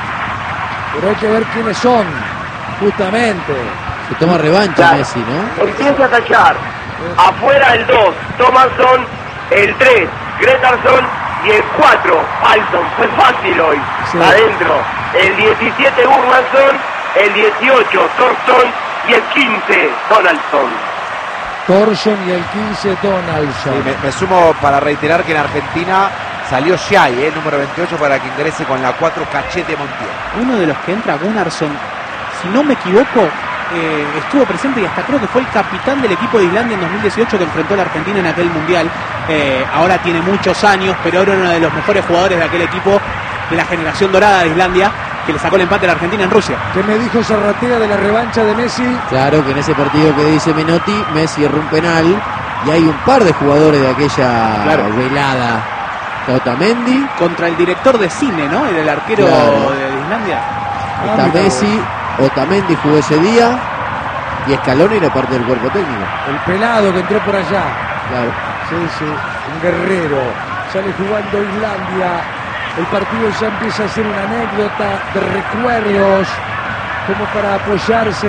pero hay que ver quiénes son, justamente. Se toma revancha Claro. Messi, ¿no? Empieza a tachar, afuera el dos, Thomasson, el tres, Gretarsson, y el cuatro, Alson. Fue fácil hoy. Sí. Adentro. El diecisiete, Urmansson. El dieciocho, Thorsson. Y el quince, Donaldson. Thorson y el quince, Donaldson. Sí, me, me sumo para reiterar que en Argentina salió Shai, eh, número veintiocho, para que ingrese con la cuatro Cachete Montiel. Uno de los que entra, Gunnarsson, si no me equivoco, eh, estuvo presente y hasta creo que fue el capitán del equipo de Islandia en dos mil dieciocho que enfrentó a la Argentina en aquel mundial. Eh, ahora tiene muchos años, pero era uno de los mejores jugadores de aquel equipo de la generación dorada de Islandia, que le sacó el empate a la Argentina en Rusia. ¿Qué me dijo Zarratea de la revancha de Messi? Claro que en ese partido que dice Menotti, Messi erró un penal y hay un par de jugadores de aquella Claro. velada. Otamendi, Contra el director de cine, ¿no? Era el arquero Claro. de Islandia. está mira Messi, Otamendi jugó ese día y Scaloni era parte del cuerpo técnico. El pelado que entró por allá. Claro. Sí, sí, un guerrero. Sale jugando Islandia. El partido ya empieza a ser una anécdota de recuerdos, como para apoyarse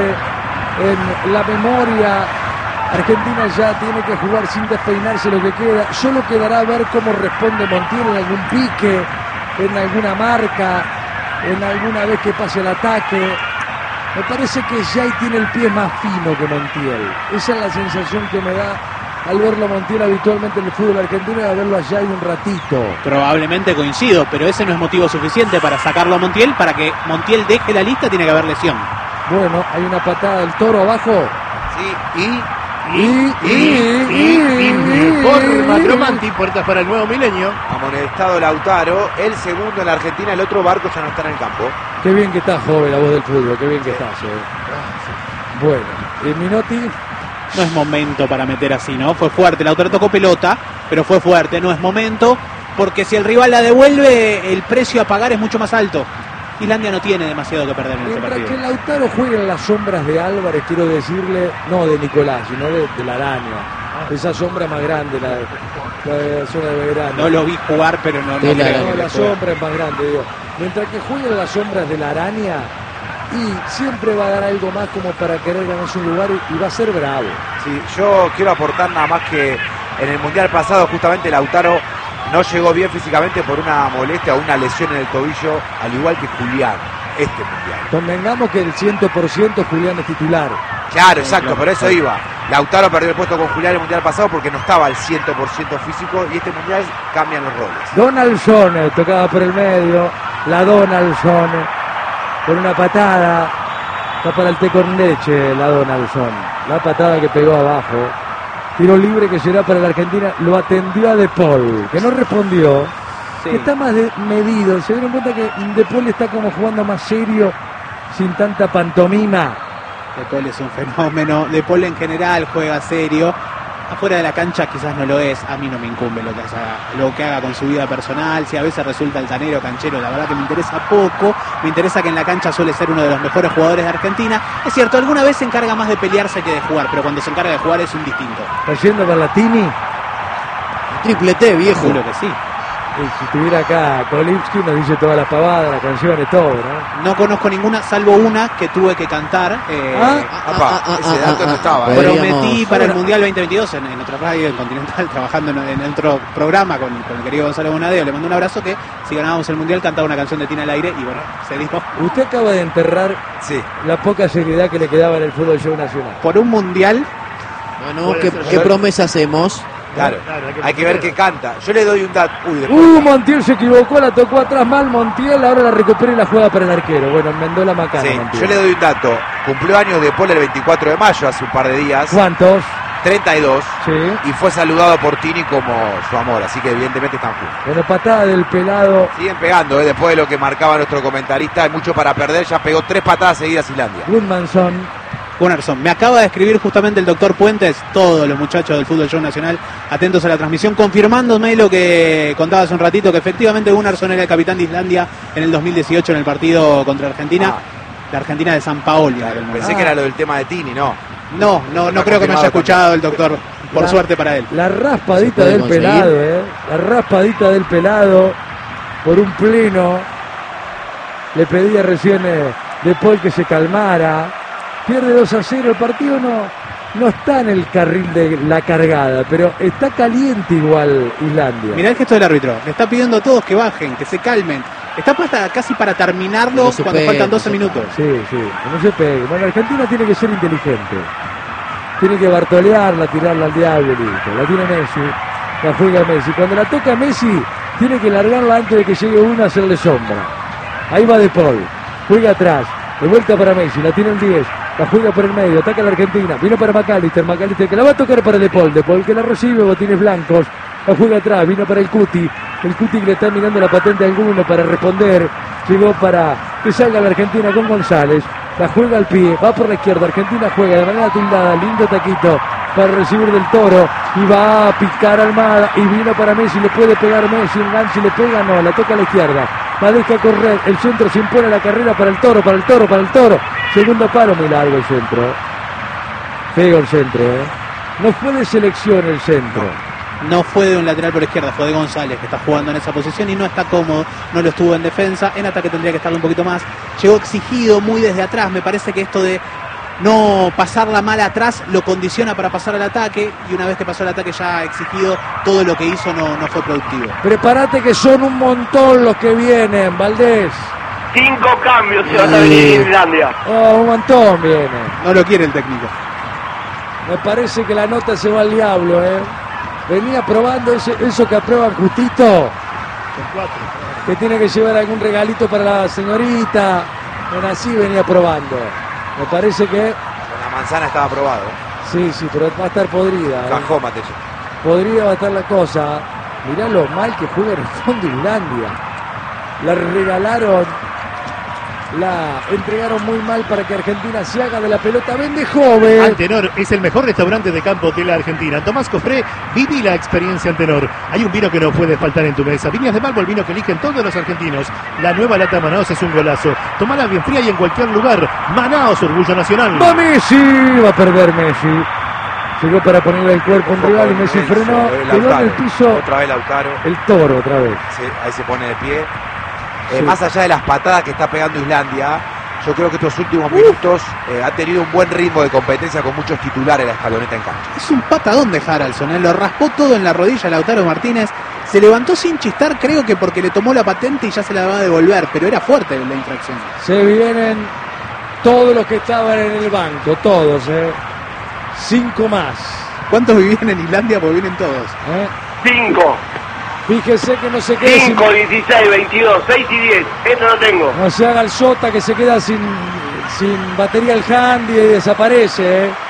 en la memoria. Argentina ya tiene que jugar sin despeinarse lo que queda. Solo quedará a ver cómo responde Montiel en algún pique, en alguna marca, en alguna vez que pase el ataque. Me parece que Jay tiene el pie más fino que Montiel. Esa es la sensación que me da al verlo a Montiel habitualmente en el fútbol argentino y a verlo a Jay un ratito. Probablemente coincido, pero ese no es motivo suficiente para sacarlo a Montiel. Para que Montiel deje la lista tiene que haber lesión. Bueno, hay una patada del Toro abajo. Sí, y... Y, y, y, Por y- Macromanti, puertas para el nuevo milenio. amonestado Lautaro, el segundo en la Argentina, el otro Barco ya no está en el campo. Qué bien que estás, joven, la voz del fútbol. Qué bien que estás, eh. Bueno, y Minotti, No es momento para meter así, ¿no? Fue fuerte, Lautaro tocó pelota, pero fue fuerte. No es momento, porque si el rival la devuelve, el precio a pagar es mucho más alto. Islandia no tiene demasiado que perder en este mientras que partido. Lautaro juega en las sombras de Álvarez, quiero decirle, no de Nicolás, sino de, de la araña. Esa sombra más grande, la, de- la de la zona de Belgrano. No lo vi jugar, pero no, no Sí, la- creo No, que la le juegue. sombra es más grande, digo. Mientras que juegue en las sombras de la araña, y siempre va a dar algo más como para querer ganarse un lugar y, y va a ser bravo. Sí, yo quiero aportar nada más que en el Mundial pasado justamente Lautaro no llegó bien físicamente por una molestia o una lesión en el tobillo, al igual que Julián, este Mundial. Convengamos que el cien por ciento Julián es titular. Claro, exacto, por eso iba. Lautaro perdió el puesto con Julián en el Mundial pasado porque no estaba al cien por ciento físico y este Mundial cambian los roles. Donaldson eh, tocaba por el medio, la Donaldson eh, con una patada, está para el té con leche la Donaldson, la patada que pegó abajo, tiro libre que será para la Argentina, lo atendió a De Paul, que no respondió, Sí. que está más de- medido, se dieron cuenta que De Paul está como jugando más serio, sin tanta pantomima. De Paul es un fenómeno. De Paul en general juega serio. Afuera de la cancha quizás no lo es. A mí no me incumbe lo que haga, lo que haga con su vida personal. Si a veces resulta altanero, canchero, la verdad que me interesa poco. Me interesa que en la cancha suele ser uno de los mejores jugadores de Argentina. Es cierto, alguna vez se encarga más de pelearse que de jugar, pero cuando se encarga de jugar es un distinto. Está yendo Berlatini, Triple T, viejo. Seguro que sí. si estuviera acá Kolipsky nos dice todas las pavadas, las canciones, todo, ¿no? No conozco ninguna, salvo una que tuve que cantar. Eh, Ah, Apa, ah, ese ah, dato ah, no ah, estaba. ah, ¿eh? Podríamos- Prometí para el Ahora- Mundial veinte veintidós en, en otra radio, en Continental, trabajando en, en otro programa con, con el querido Gonzalo Bonadeo. Le mando un abrazo que si ganábamos el Mundial cantaba una canción de Tina al aire y bueno, se dijo. Usted acaba de enterrar Sí. la poca seriedad que le quedaba en el fútbol show nacional. Por un Mundial, Bueno, Puede ¿qué, ser. qué promesa hacemos? Claro, Claro, hay que hay que ver responder. qué canta. Yo le doy un dato. Uy, después- Uh, Montiel se equivocó, la tocó atrás mal Montiel, ahora la recupera y la juega para el arquero. Bueno, enmendó la macana Sí, Montiel. yo le doy un dato. Cumplió años de Paul el veinticuatro de mayo, hace un par de días. ¿Cuántos? treinta y dos. Sí. Y fue saludado por Tini como su amor. Así que evidentemente están juntos. Bueno, patada del pelado. Siguen pegando, ¿eh? Después de lo que marcaba nuestro comentarista. Hay mucho para perder. Ya pegó tres patadas seguidas Islandia. Goodmanson. Gunnarsson. Me acaba de escribir justamente el doctor Puentes, todos los muchachos del Fútbol Show Nacional, atentos a la transmisión, confirmándome lo que contaba hace un ratito, que efectivamente Gunnarsson era el capitán de Islandia en el dos mil dieciocho en el partido contra Argentina. Ah. La Argentina de San Paoli. Claro, era el pensé nombre. que era lo del tema de Tini, ¿no? No, no, no Está creo que me haya confirmado escuchado el doctor, por La- suerte para él. La ¿Se raspadita puede del conseguir? pelado, ¿eh? La raspadita del pelado por un pleno. Le pedía recién eh, De Paul que se calmara. Pierde dos a cero. El partido no, no está en el carril de la cargada, pero está caliente igual Islandia. Mirá el gesto del árbitro. Le está pidiendo a todos que bajen, que se calmen. Está puesta casi para terminarlo No se cuando pegue, faltan no doce se minutos. Sí, sí, que no se pegue. Bueno, Argentina tiene que ser inteligente. Tiene que bartolearla, tirarla al diablo, listo. La tiene Messi, la juega Messi. Cuando la toca Messi, tiene que largarla antes de que llegue uno a hacerle sombra. Ahí va De Paul, juega atrás, de vuelta para Messi, la tiene el diez, la juega por el medio, ataca a la Argentina, vino para McAllister, McAllister que la va a tocar para De Paul, De Paul que la recibe, botines blancos, la juega atrás, vino para el Cuti, el Cuti que le está mirando la patente a alguno para responder, llegó para que salga la Argentina con González, la juega al pie, va por la izquierda, Argentina juega de manera tildada, lindo taquito para recibir del Toro y va a picar Almada y vino para Messi, le puede pegar Messi, un gancho le pega, no, la toca a la izquierda, la deja correr, el centro se impone la carrera para el Toro, para el Toro, para el Toro, segundo paro, muy largo el centro, feo el centro, ¿eh? No fue de selección el centro. No fue de un lateral por izquierda, fue de González, que está jugando en esa posición y no está cómodo, no lo estuvo en defensa, en ataque tendría que estarlo un poquito más. Llegó exigido muy desde atrás, me parece que esto de no pasarla mal atrás lo condiciona para pasar al ataque y una vez que pasó el ataque ya exigido, todo lo que hizo no, no fue productivo. Prepárate que son un montón los que vienen, Valdés. Cinco cambios se van a venir en Islandia. Oh, un montón vienen. No lo quiere el técnico. Me parece que la nota se va al diablo, ¿eh? Venía probando ese- eso que aprueban justito, Son cuatro. que tiene que llevar algún regalito para la señorita. Bueno, así venía probando. Me parece que, Con la manzana estaba aprobado. ¿eh? sí, sí, pero va a estar podrida. ¿eh? Cajó, Mateo. Podría va a estar la cosa. Mirá lo mal que juega en el fondo Islandia. La regalaron, la entregaron muy mal para que Argentina se haga de la pelota. Vende joven. Antenor es el mejor restaurante de campo de la Argentina. Tomás Cofré, viví la experiencia Antenor. Hay un vino que no puede faltar en tu mesa. Viñas de Malvo, el vino que eligen todos los argentinos. La nueva lata Manaos es un golazo. Tomala bien fría y en cualquier lugar. Manaos, orgullo nacional. Va Messi, va a perder Messi. Llegó para ponerle el cuerpo a un rival y Messi Enzo, frenó. eh, Quedó en Lautaro. el piso Otra vez Lautaro. el Toro otra vez. Sí, ahí se pone de pie. Eh, Sí. Más allá de las patadas que está pegando Islandia, yo creo que estos últimos minutos eh, ha tenido un buen ritmo de competencia con muchos titulares la escaloneta en cancha. Es un patadón de Haraldson, ¿eh? Lo raspó todo en la rodilla a Lautaro Martínez. Se levantó sin chistar, creo que porque le tomó la patente y ya se la va a devolver, pero era fuerte la infracción. Se vienen todos los que estaban en el banco, todos, ¿eh? Cinco más. ¿Cuántos vivían en Islandia? Porque vienen todos. ¿eh? Cinco, Fíjese que no se quede sin, cinco, dieciséis, veintidós, seis y diez. Eso lo tengo. no se haga el sota que se queda sin, sin batería el handy y desaparece, ¿eh?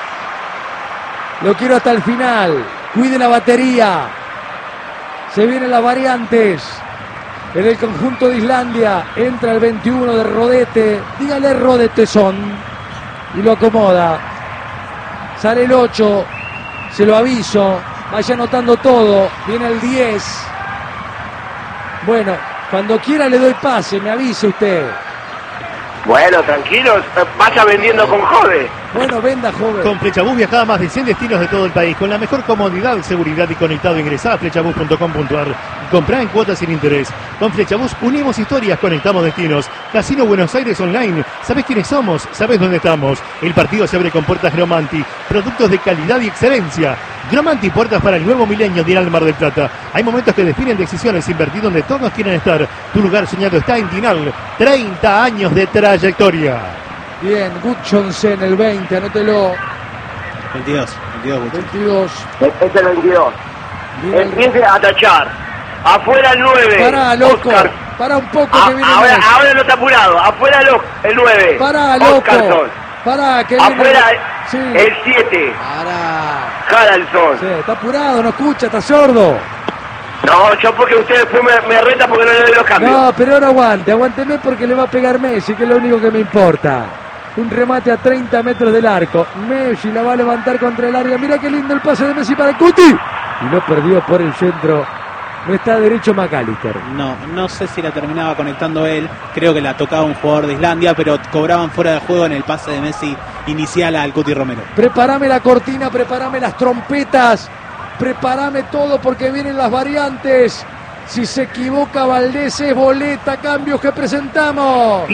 Lo quiero hasta el final. Cuide la batería. Se vienen las variantes. En el conjunto de Islandia entra el veintiuno de Rodete. Dígale Rodete son. Y lo acomoda. Sale el ocho. Se lo aviso. Vaya anotando todo. Viene el diez. Bueno, cuando quiera le doy pase. Me avise usted. Bueno, tranquilos, vaya vendiendo con Jode. Bueno, venda, joven. Con Flechabús viaja a más de cien destinos de todo el país, con la mejor comodidad, seguridad y conectado. Ingresá a flechabús punto com punto ar y comprá en cuotas sin interés. Con Flechabús unimos historias, conectamos destinos. Casino Buenos Aires Online. ¿Sabés quiénes somos? ¿Sabés dónde estamos? El partido se abre con puertas Gromanti. Productos de calidad y excelencia. Gromanti, puertas para el nuevo milenio, dirá el Mar del Plata. Hay momentos que definen decisiones, invertir donde todos quieren estar. Tu lugar soñado está en Dinal. treinta años de trayectoria. Bien, Gudjonsen, el veinte, anótelo. veintidós, veintidós, veintidós. Este es el veintidós. Bien. Empiece a tachar. Afuera el nueve. Pará, loco. Oscar. Pará un poco A- que viene ahora, Messi. ahora no está apurado. Afuera el, o- el nueve. Pará, loco. Oscarson. Pará, que viene. Afuera Sí. el siete. Para. Haraldson. Sí, está apurado, no escucha, está sordo. No, yo porque usted después me, me reta porque no le doy los cambios. No, pero ahora aguante, aguánteme porque le va a pegar Messi, que es lo único que me importa. Un remate a treinta metros del arco. Messi la va a levantar contra el área. Mira qué lindo el pase de Messi para el Cuti. Y lo perdió por el centro. No está derecho McAllister. No, no sé si la terminaba conectando él. Creo que la tocaba un jugador de Islandia, pero cobraban fuera de juego en el pase de Messi inicial al Cuti Romero. Prepárame la cortina, prepárame las trompetas. Prepárame todo porque vienen las variantes. Si se equivoca Valdés es boleta, cambios que presentamos.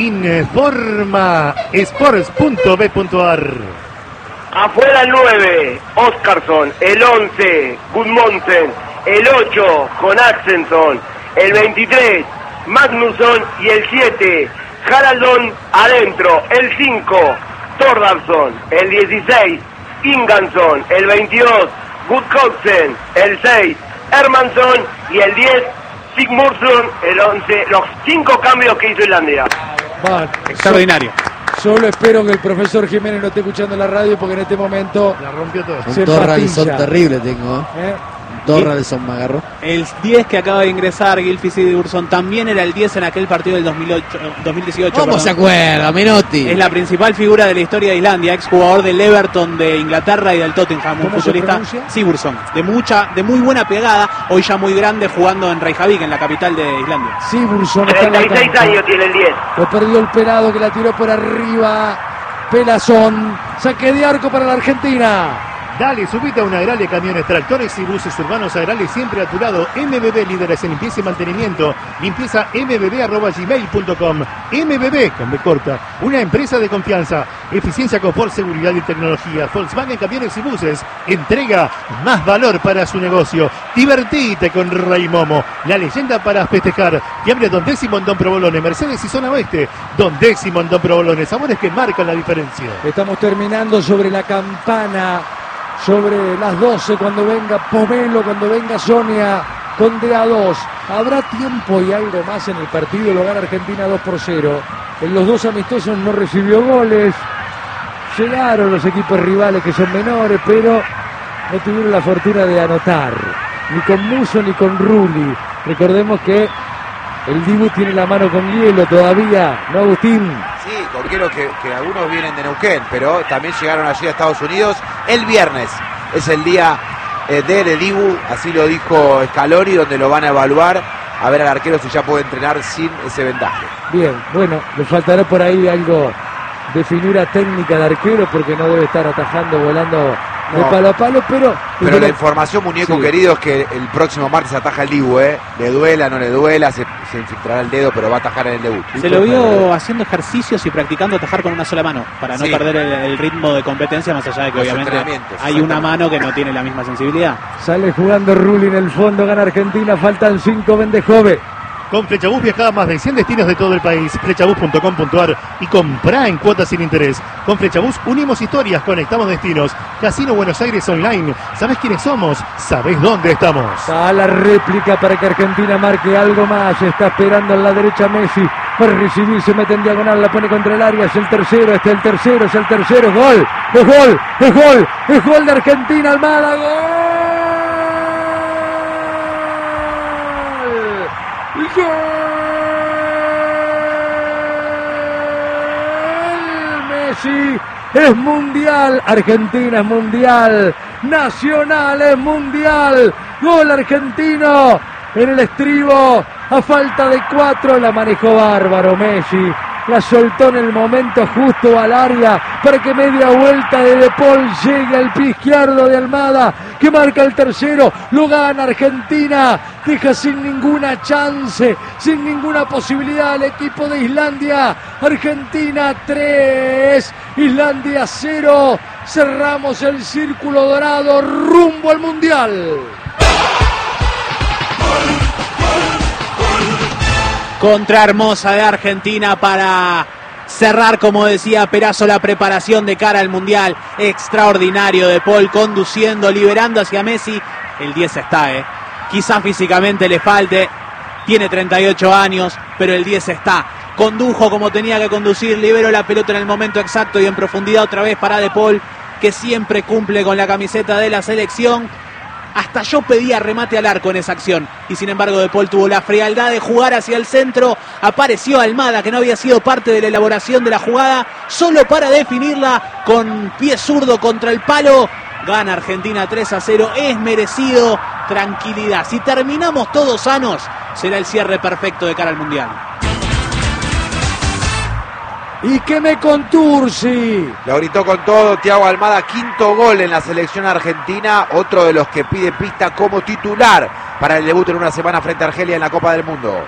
Informa sports punto b punto ar. Afuera el nueve, Oscarson. El once, Gudmonsen. El ocho, con Axelson. El veintitrés, Magnusson. Y el siete, Haraldson adentro. El cinco, Thordarson. El dieciséis, Ingansson. El veintidós, Gudjonsen. El seis, Hermansson. Y el diez, Sigmundson. El once, los cinco cambios que hizo Islandia. Van. Extraordinario. Solo espero que el profesor Jiménez no esté escuchando la radio porque en este momento La rompió todo. Un se Torralson patilla. terrible tengo. ¿eh? ¿Eh? Un Torralson me agarró. El diez que acaba de ingresar Gylfi Sigurdsson también era el diez en aquel partido del dos mil ocho, dos mil dieciocho. ¿Cómo perdón. se acuerda, Menotti? Es la principal figura de la historia de Islandia, ex jugador del Everton de Inglaterra y del Tottenham, un ¿Cómo se futbolista pronuncia? Sigurdsson, de mucha, de muy buena pegada, hoy ya muy grande jugando en Reykjavik, en la capital de Islandia. Sigurdsson está en la treinta y seis cancha. años tiene el diez. Lo perdió el pelado que la tiró por arriba. Pelazón. Saque de arco para la Argentina. Dale, subite a una Agrale, camiones, tractores y buses urbanos Agrale, siempre a tu lado. M B B, líderes en limpieza y mantenimiento. Limpieza m b b arroba gmail punto com. M B B, con B corta, una empresa de confianza. Eficiencia, confort, seguridad y tecnología. Volkswagen, camiones y buses. Entrega más valor para su negocio. Divertite con Rey Momo, la leyenda para festejar. Y abre Don Décimo en Don Provolone, Mercedes y Zona Oeste. Don Décimo en Don Provolone, sabores que marcan la diferencia. Estamos terminando sobre la campana. Sobre las doce cuando venga Pomelo, cuando venga Sonia con D A dos. Habrá tiempo y algo más en el partido. Lo gana Argentina dos por cero. En los dos amistosos no recibió goles. Llegaron los equipos rivales que son menores, pero no tuvieron la fortuna de anotar. Ni con Muso ni con Rulli. Recordemos que el Dibu tiene la mano con hielo todavía, ¿no, Agustín? Sí, con hielo que, que algunos vienen de Neuquén, pero también llegaron allí a Estados Unidos el viernes. Es el día eh, de, de Dibu, así lo dijo Scaloni, donde lo van a evaluar, a ver al arquero si ya puede entrenar sin ese vendaje. Bien, bueno, le faltará por ahí algo de finura técnica de arquero porque no debe estar atajando, volando de No. palo a palo, pero... Pero la información, muñeco Sí. querido, es que el próximo martes ataja el Dibu, ¿eh? Le duela, no le duela, se, se infiltrará el dedo, pero va a atajar en el debut. Se lo vio haciendo ejercicios y practicando atajar con una sola mano, para no Sí. perder el, el ritmo de competencia, más allá de que Los obviamente entrenamientos, hay una mano que no tiene la misma sensibilidad. Sale jugando Rulli en el fondo, gana Argentina, faltan cinco, vende Jove. Con Flechabús viaja a más de cien destinos de todo el país. Flechabús punto com punto ar y comprá en cuotas sin interés. Con Flechabús unimos historias, conectamos destinos. Casino Buenos Aires Online. ¿Sabés quiénes somos? ¿Sabés dónde estamos? A la réplica para que Argentina marque algo más. Está esperando en la derecha Messi. Para recibir, se mete en diagonal, la pone contra el área. Es el tercero, este es el tercero, es el tercero. Gol, es gol, es gol, es gol de Argentina. Almada, gol. ¡Gol! Messi es mundial, Argentina es mundial, Nacional es mundial, gol argentino en el estribo, a falta de cuatro, la manejó bárbaro Messi, La soltó en el momento justo al área para que media vuelta de De Paul llegue al pie izquierdo de Almada, que marca el tercero. Lo gana Argentina. Deja sin ninguna chance, sin ninguna posibilidad al equipo de Islandia. Argentina tres, Islandia cero. Cerramos el círculo dorado rumbo al Mundial. Contra Hermosa de Argentina para cerrar, como decía Perazo, la preparación de cara al Mundial. Extraordinario De Paul conduciendo, liberando hacia Messi. El diez está, eh. Quizás físicamente le falte, tiene treinta y ocho años, pero el diez está. Condujo como tenía que conducir, liberó la pelota en el momento exacto y en profundidad otra vez para De Paul, que siempre cumple con la camiseta de la selección. Hasta yo pedía remate al arco en esa acción y sin embargo De Paul tuvo la frialdad de jugar hacia el centro. Apareció Almada, que no había sido parte de la elaboración de la jugada, solo para definirla con pie zurdo contra el palo. Gana Argentina tres a cero, es merecido. Tranquilidad, si terminamos todos sanos será el cierre perfecto de cara al Mundial. Y que me conturci. Lo gritó con todo Thiago Almada, quinto gol en la selección argentina, otro de los que pide pista como titular para el debut en una semana frente a Argelia en la Copa del Mundo.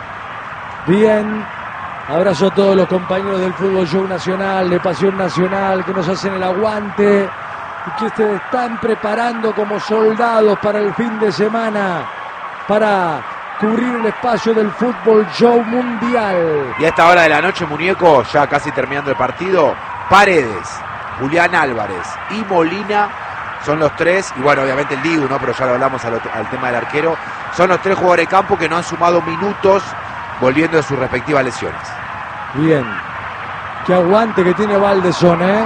Bien, abrazo a todos los compañeros del Fútbol Show Nacional, de Pasión Nacional, que nos hacen el aguante y que ustedes están preparando como soldados para el fin de semana, para cubrir el espacio del Fútbol Show Mundial. Y a esta hora de la noche, muñeco, ya casi terminando el partido, Paredes, Julián Álvarez y Molina son los tres, y bueno, obviamente el Dibu, ¿no? Pero ya lo hablamos al, al tema del arquero, son los tres jugadores de campo que no han sumado minutos volviendo de sus respectivas lesiones. Bien, qué aguante que tiene Valdezón, ¿eh?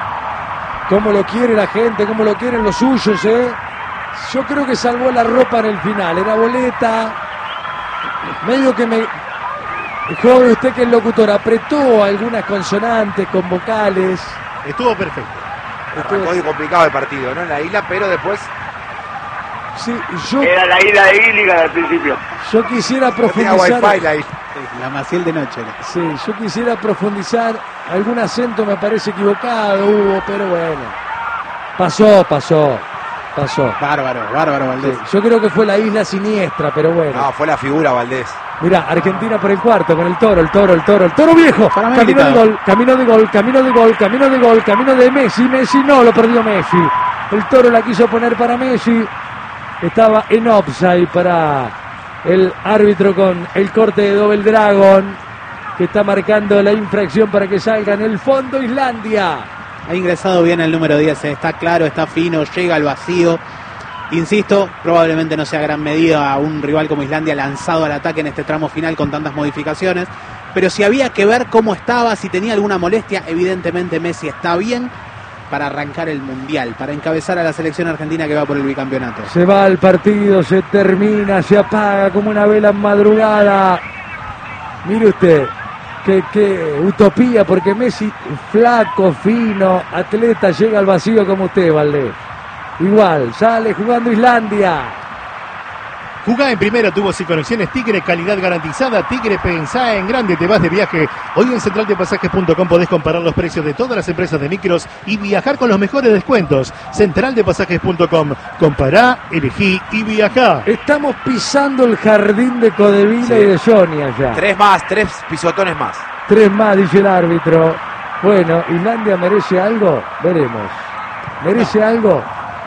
Cómo lo quiere la gente, cómo lo quieren los suyos, ¿eh? Yo creo que salvó la ropa en el final, era boleta. Medio que me... Joven, usted que es locutor, apretó algunas consonantes con vocales. Estuvo perfecto. Arrancó de complicado el partido, ¿no? En la isla, pero después... Sí, yo... Era la isla de Gilligan al principio. Yo quisiera profundizar... No tenía wifi la isla. La Maciel de noche. Sí, yo quisiera profundizar. Algún acento me parece equivocado hubo, pero bueno. Pasó, pasó. Pasó. Bárbaro, bárbaro Valdés. Sí, yo creo que fue la isla siniestra, pero bueno. No, fue la figura Valdés. Mirá, Argentina por el cuarto con el toro, el toro, el toro, el toro viejo. Camino de gol, camino de gol, camino de gol, camino de gol, camino de Messi, Messi no, lo perdió Messi. El toro la quiso poner para Messi. Estaba en offside para el árbitro con el corte de Double Dragon, que está marcando la infracción para que salga en el fondo Islandia. Ha ingresado bien el número diez, está claro, está fino, llega al vacío. Insisto, probablemente no sea gran medida a un rival como Islandia lanzado al ataque en este tramo final con tantas modificaciones, pero si había que ver cómo estaba, si tenía alguna molestia, evidentemente Messi está bien para arrancar el Mundial, para encabezar a la selección argentina que va por el bicampeonato. Se va el partido, se termina, se apaga como una vela en madrugada. Mire usted, qué, qué utopía, porque Messi, flaco, fino, atleta, llega al vacío como usted, Valdés. Igual, sale jugando Islandia. Jugá en primera, tubos y conexiones Tigre, calidad garantizada. Tigre, pensá en grande, te vas de viaje. Hoy en central de pasajes punto com podés comparar los precios de todas las empresas de micros y viajar con los mejores descuentos. central de pasajes punto com, compará, elegí y viajá. Estamos pisando el jardín de Codevila sí. y de Jonia ya. Tres más, tres pisotones más. Tres más, dice el árbitro. Bueno, ¿Islandia merece algo? Veremos. ¿Merece no. algo?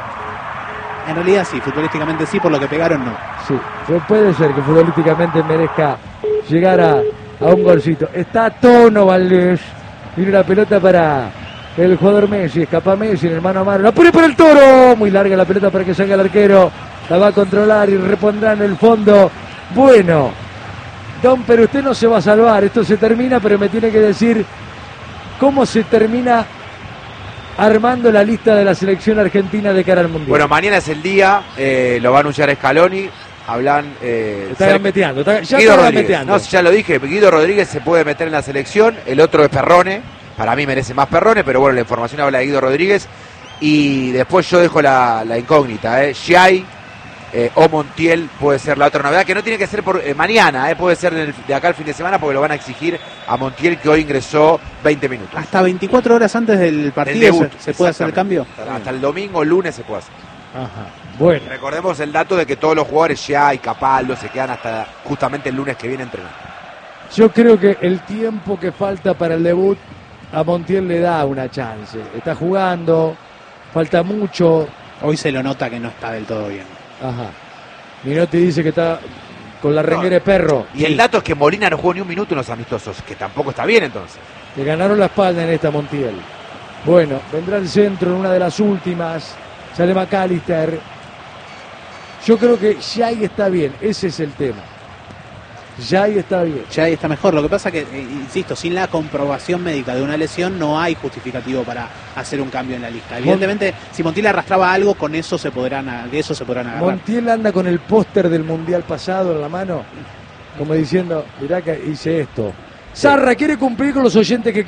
En realidad sí, futbolísticamente sí, por lo que pegaron no. Sí, puede ser que futbolísticamente merezca llegar a, a un golcito. Está a tono Valdés. Viene la pelota para el jugador Messi. Escapa Messi en el mano a mano. ¡La pone para el toro! Muy larga la pelota para que salga el arquero. La va a controlar y repondrá en el fondo. Bueno, Don, pero usted no se va a salvar. Esto se termina, pero me tiene que decir cómo se termina armando la lista de la selección argentina de cara al Mundial. Bueno, mañana es el día, eh, lo va a anunciar Scaloni, hablan... Eh, está cerca... gambeteando, está, ya Guido está Rodríguez. gambeteando. No, ya lo dije, Guido Rodríguez se puede meter en la selección, el otro es Perrone, para mí merece más Perrone, pero bueno, la información habla de Guido Rodríguez, y después yo dejo la, la incógnita, ¿eh? Giai, Eh, o Montiel puede ser la otra novedad, que no tiene que ser por eh, mañana, eh, puede ser del, de acá al fin de semana, porque lo van a exigir a Montiel, que hoy ingresó veinte minutos. Hasta veinticuatro horas antes del partido El debut, se, se puede hacer el cambio. Hasta, hasta el domingo, lunes se puede hacer. Ajá. Bueno. Recordemos el dato de que todos los jugadores ya y Capaldo se quedan hasta justamente el lunes que viene entrenando. Yo creo que el tiempo que falta para el debut a Montiel le da una chance. Está jugando, falta mucho. Hoy se lo nota que no está del todo bien. Ajá. Minotti dice que está con la renguera de perro. Y el dato es que Molina no jugó ni un minuto en los amistosos, que tampoco está bien entonces. Le ganaron la espalda en esta Montiel. Bueno, vendrá el centro en una de las últimas. Sale McAllister. Yo creo que Jay está bien, ese es el tema. Jay está bien. Jay está mejor. Lo que pasa que, eh, insisto, sin la comprobación médica de una lesión no hay justificativo para hacer un cambio en la lista. Evidentemente, si Montiel arrastraba algo, con eso se podrán, de eso se podrán agarrar. Montiel anda con el póster del Mundial pasado en la mano, como diciendo, mirá que hice esto. Sarra quiere cumplir con los oyentes que